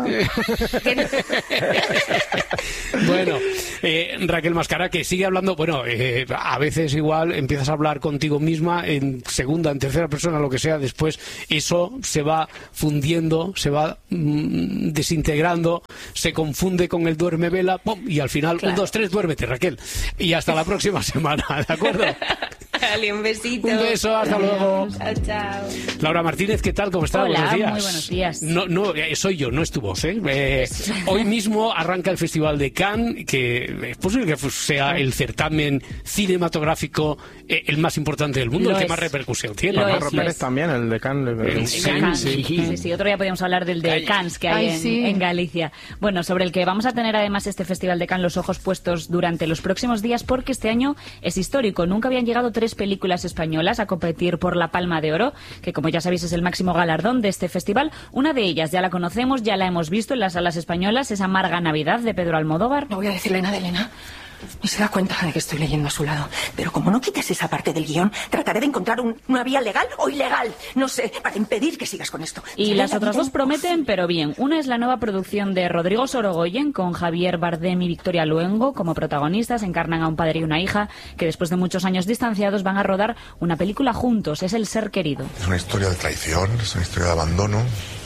S9: Bueno, eh, Raquel Mascara, que sigue hablando, bueno, eh, a veces igual empiezas a hablar contigo misma en segunda, en tercera persona, lo que sea, después eso se va fundiendo, se va mm, desintegrando, se confunde con el duerme vela, ¡pum! Y al final,
S16: Claro.
S9: un, dos, tres, duérmete, Raquel. Y hasta la próxima semana, ¿de acuerdo?
S16: Dale un besito.
S9: Un beso, hasta luego.
S16: Chao, chao.
S9: Laura Martínez, ¿qué tal? ¿Cómo estás?
S1: Hola,
S9: buenos días.
S1: muy buenos días.
S9: No, no, eh, soy yo, no es tu voz. ¿eh? Eh, hoy mismo arranca el Festival de Cannes, que es posible que sea el certamen cinematográfico eh, el más importante del mundo,
S1: Lo
S9: el que
S1: es.
S9: más repercusión tiene.
S1: Lo
S9: ¿no?
S1: es, lo
S10: Pérez
S1: es.
S10: también, el de Cannes.
S9: El-
S10: el-
S9: sí,
S1: Cannes,
S9: sí.
S1: sí, sí. Otro día podríamos hablar del de Cannes que hay
S11: Ay,
S1: en,
S11: sí.
S1: en Galicia. Bueno, sobre el que vamos a tener además este Festival de Cannes los ojos puestos durante los próximos días porque este año es histórico. Nunca habían llegado tres películas españolas a competir por la Palma de Oro, que como ya sabéis es el máximo galardón de este festival. Una de ellas ya la conocemos, ya la hemos visto en las salas españolas, es Amarga Navidad de Pedro Almodóvar.
S2: No voy a decirle nada, Elena. Y se da cuenta de que estoy leyendo a su lado. Pero como no quites esa parte del guión, trataré de encontrar un- una vía legal o ilegal, no sé, para impedir que sigas con esto.
S1: Y
S2: Seré
S1: las
S2: la
S1: otras
S2: vida
S1: dos prometen, pero bien. Una es la nueva producción de Rodrigo Sorogoyen, con Javier Bardem y Victoria Luengo como protagonistas. Encarnan a un padre y una hija que después de muchos años distanciados van a rodar una película juntos. Es El ser querido.
S4: Es una historia de traición, es una historia de abandono,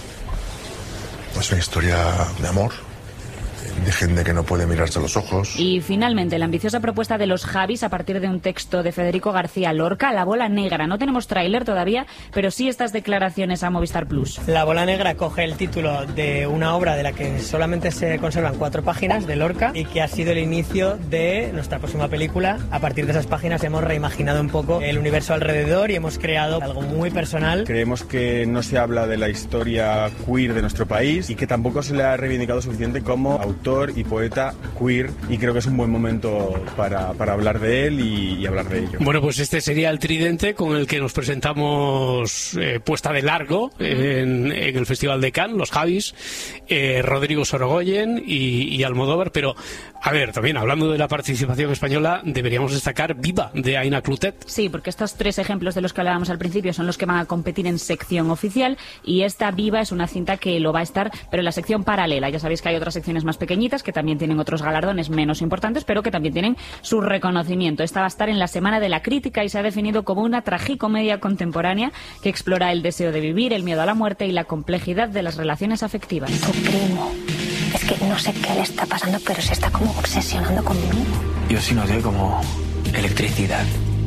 S4: es una historia de amor, de gente que no puede mirarse a los ojos.
S1: Y finalmente, la ambiciosa propuesta de los Javis a partir de un texto de Federico García Lorca, La bola negra. No tenemos tráiler todavía, pero sí estas declaraciones a Movistar Plus.
S5: La bola negra coge el título de una obra de la que solamente se conservan cuatro páginas de Lorca y que ha sido el inicio de nuestra próxima película. A partir de esas páginas hemos reimaginado un poco el universo alrededor y hemos creado algo muy personal.
S24: Creemos que no se habla de la historia queer de nuestro país y que tampoco se le ha reivindicado suficiente como autor y poeta queer, y creo que es un buen momento para, para hablar de él y, y hablar de ello.
S9: Bueno, pues este sería el tridente con el que nos presentamos eh, puesta de largo en, en el Festival de Cannes, los Javis, eh, Rodrigo Sorogoyen y, y Almodóvar. Pero, a ver, también hablando de la participación española, deberíamos destacar Viva, de Aina Clotet.
S1: Sí, porque estos tres ejemplos de los que hablábamos al principio son los que van a competir en sección oficial, y esta Viva es una cinta que lo va a estar, pero en la sección paralela. Ya sabéis que hay otras secciones más pequeñitas que también tienen otros galardones menos importantes, pero que también tienen su reconocimiento. Esta va a estar en la Semana de la Crítica y se ha definido como una tragicomedia contemporánea que explora el deseo de vivir, el miedo a la muerte y la complejidad de las relaciones afectivas.
S25: Tu primo. Es que no sé qué le está pasando, pero se está como obsesionando conmigo.
S26: Yo sí noté como electricidad.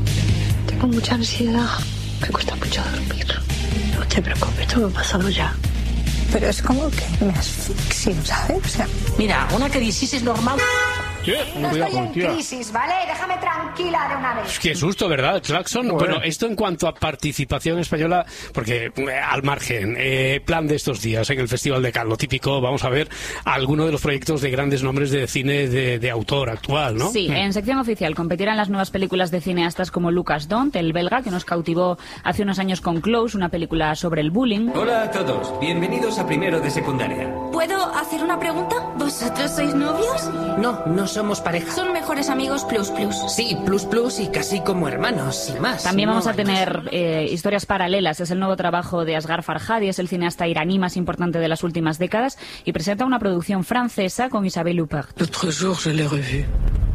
S25: Tengo mucha ansiedad. Me cuesta mucho dormir. No te preocupes, esto me ha pasado ya. Pero es como que me asfixio, ¿sabes? O sea,
S2: Mira, una crisis es normal.
S27: No estoy en crisis, ¿vale? Déjame tranquila de una vez.
S9: Qué susto, ¿verdad? Claxon. Bueno, esto en cuanto a participación española, porque eh, al margen, eh, plan de estos días en el Festival de Cannes, lo típico, vamos a ver alguno de los proyectos de grandes nombres de cine de, de autor actual, ¿no?
S1: Sí, en sección oficial competirán las nuevas películas de cineastas como Lucas Dont, el belga, que nos cautivó hace unos años con Close, una película sobre el bullying.
S28: Hola a todos, bienvenidos a primero de secundaria.
S29: ¿Puedo hacer una pregunta? ¿Vosotros sois novios?
S2: No, no
S6: somos pareja.
S14: Son mejores amigos plus plus.
S6: Sí, plus plus y casi como hermanos, sin más.
S1: También
S6: no
S1: vamos a
S6: hay
S1: tener eh, historias paralelas. Es el nuevo trabajo de Asghar Farhadi, es el cineasta iraní más importante de las últimas décadas y presenta una producción francesa con Isabelle Huppert.
S14: L'autre jour, je l'ai revu.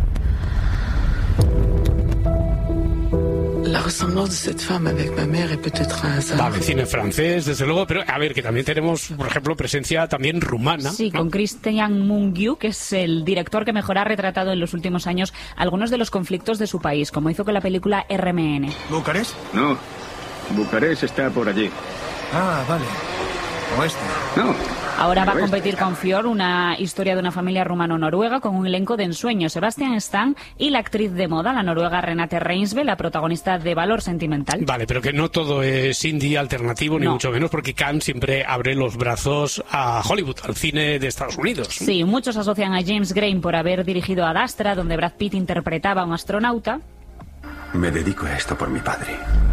S14: La ressemblance de cette femme avec ma mère est peut-être un hasard.
S9: Vale, cine francés, desde luego, pero a ver, que también tenemos, por ejemplo, presencia también rumana.
S1: Sí,
S9: ¿no?
S1: con Cristian Mungiu, que es el director que mejor ha retratado en los últimos años algunos de los conflictos de su país, como hizo con la película R M N.
S15: ¿Bucarest?
S17: No, Bucarest está por allí.
S15: Ah, vale. Oeste.
S17: No.
S1: Ahora va a competir con Fjord, una historia de una familia rumano-noruega con un elenco de ensueño. Sebastian Stan y la actriz de moda, la noruega Renate Reinsve, la protagonista de Valor Sentimental.
S9: Vale, pero que no todo es indie alternativo, ni
S1: No.
S9: mucho menos, porque Cannes siempre abre los brazos a Hollywood, al cine de Estados Unidos.
S1: Sí, muchos asocian a James Gray por haber dirigido Ad Astra, donde Brad Pitt interpretaba a un astronauta.
S17: Me dedico a esto por mi padre.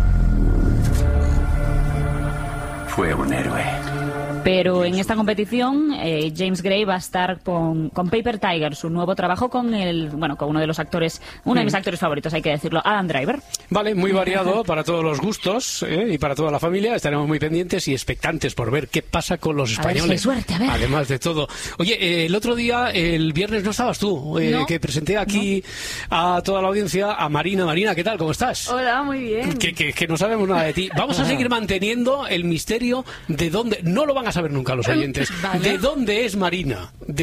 S17: Fue un héroe.
S1: Pero en esta competición, eh, James Gray va a estar con, con Paper Tiger, su nuevo trabajo con el, bueno, con uno de los actores, uno de mis actores favoritos, hay que decirlo, Adam Driver.
S9: Vale, muy variado para todos los gustos, ¿eh? Y para toda la familia. Estaremos muy pendientes y expectantes por ver qué pasa con los
S1: A ver si hay
S9: españoles.
S1: suerte, a ver.
S9: Además de todo. Oye, eh, el otro día, el viernes no estabas tú, eh,
S11: No.
S9: que presenté aquí a toda la audiencia a Marina. Marina, ¿qué tal? ¿Cómo estás?
S11: Hola, muy bien.
S9: Que, que, que no sabemos nada de ti. Vamos a seguir manteniendo el misterio de dónde. No lo van a saber nunca los oyentes.
S11: Vale.
S9: ¿De dónde es Marina? ¿De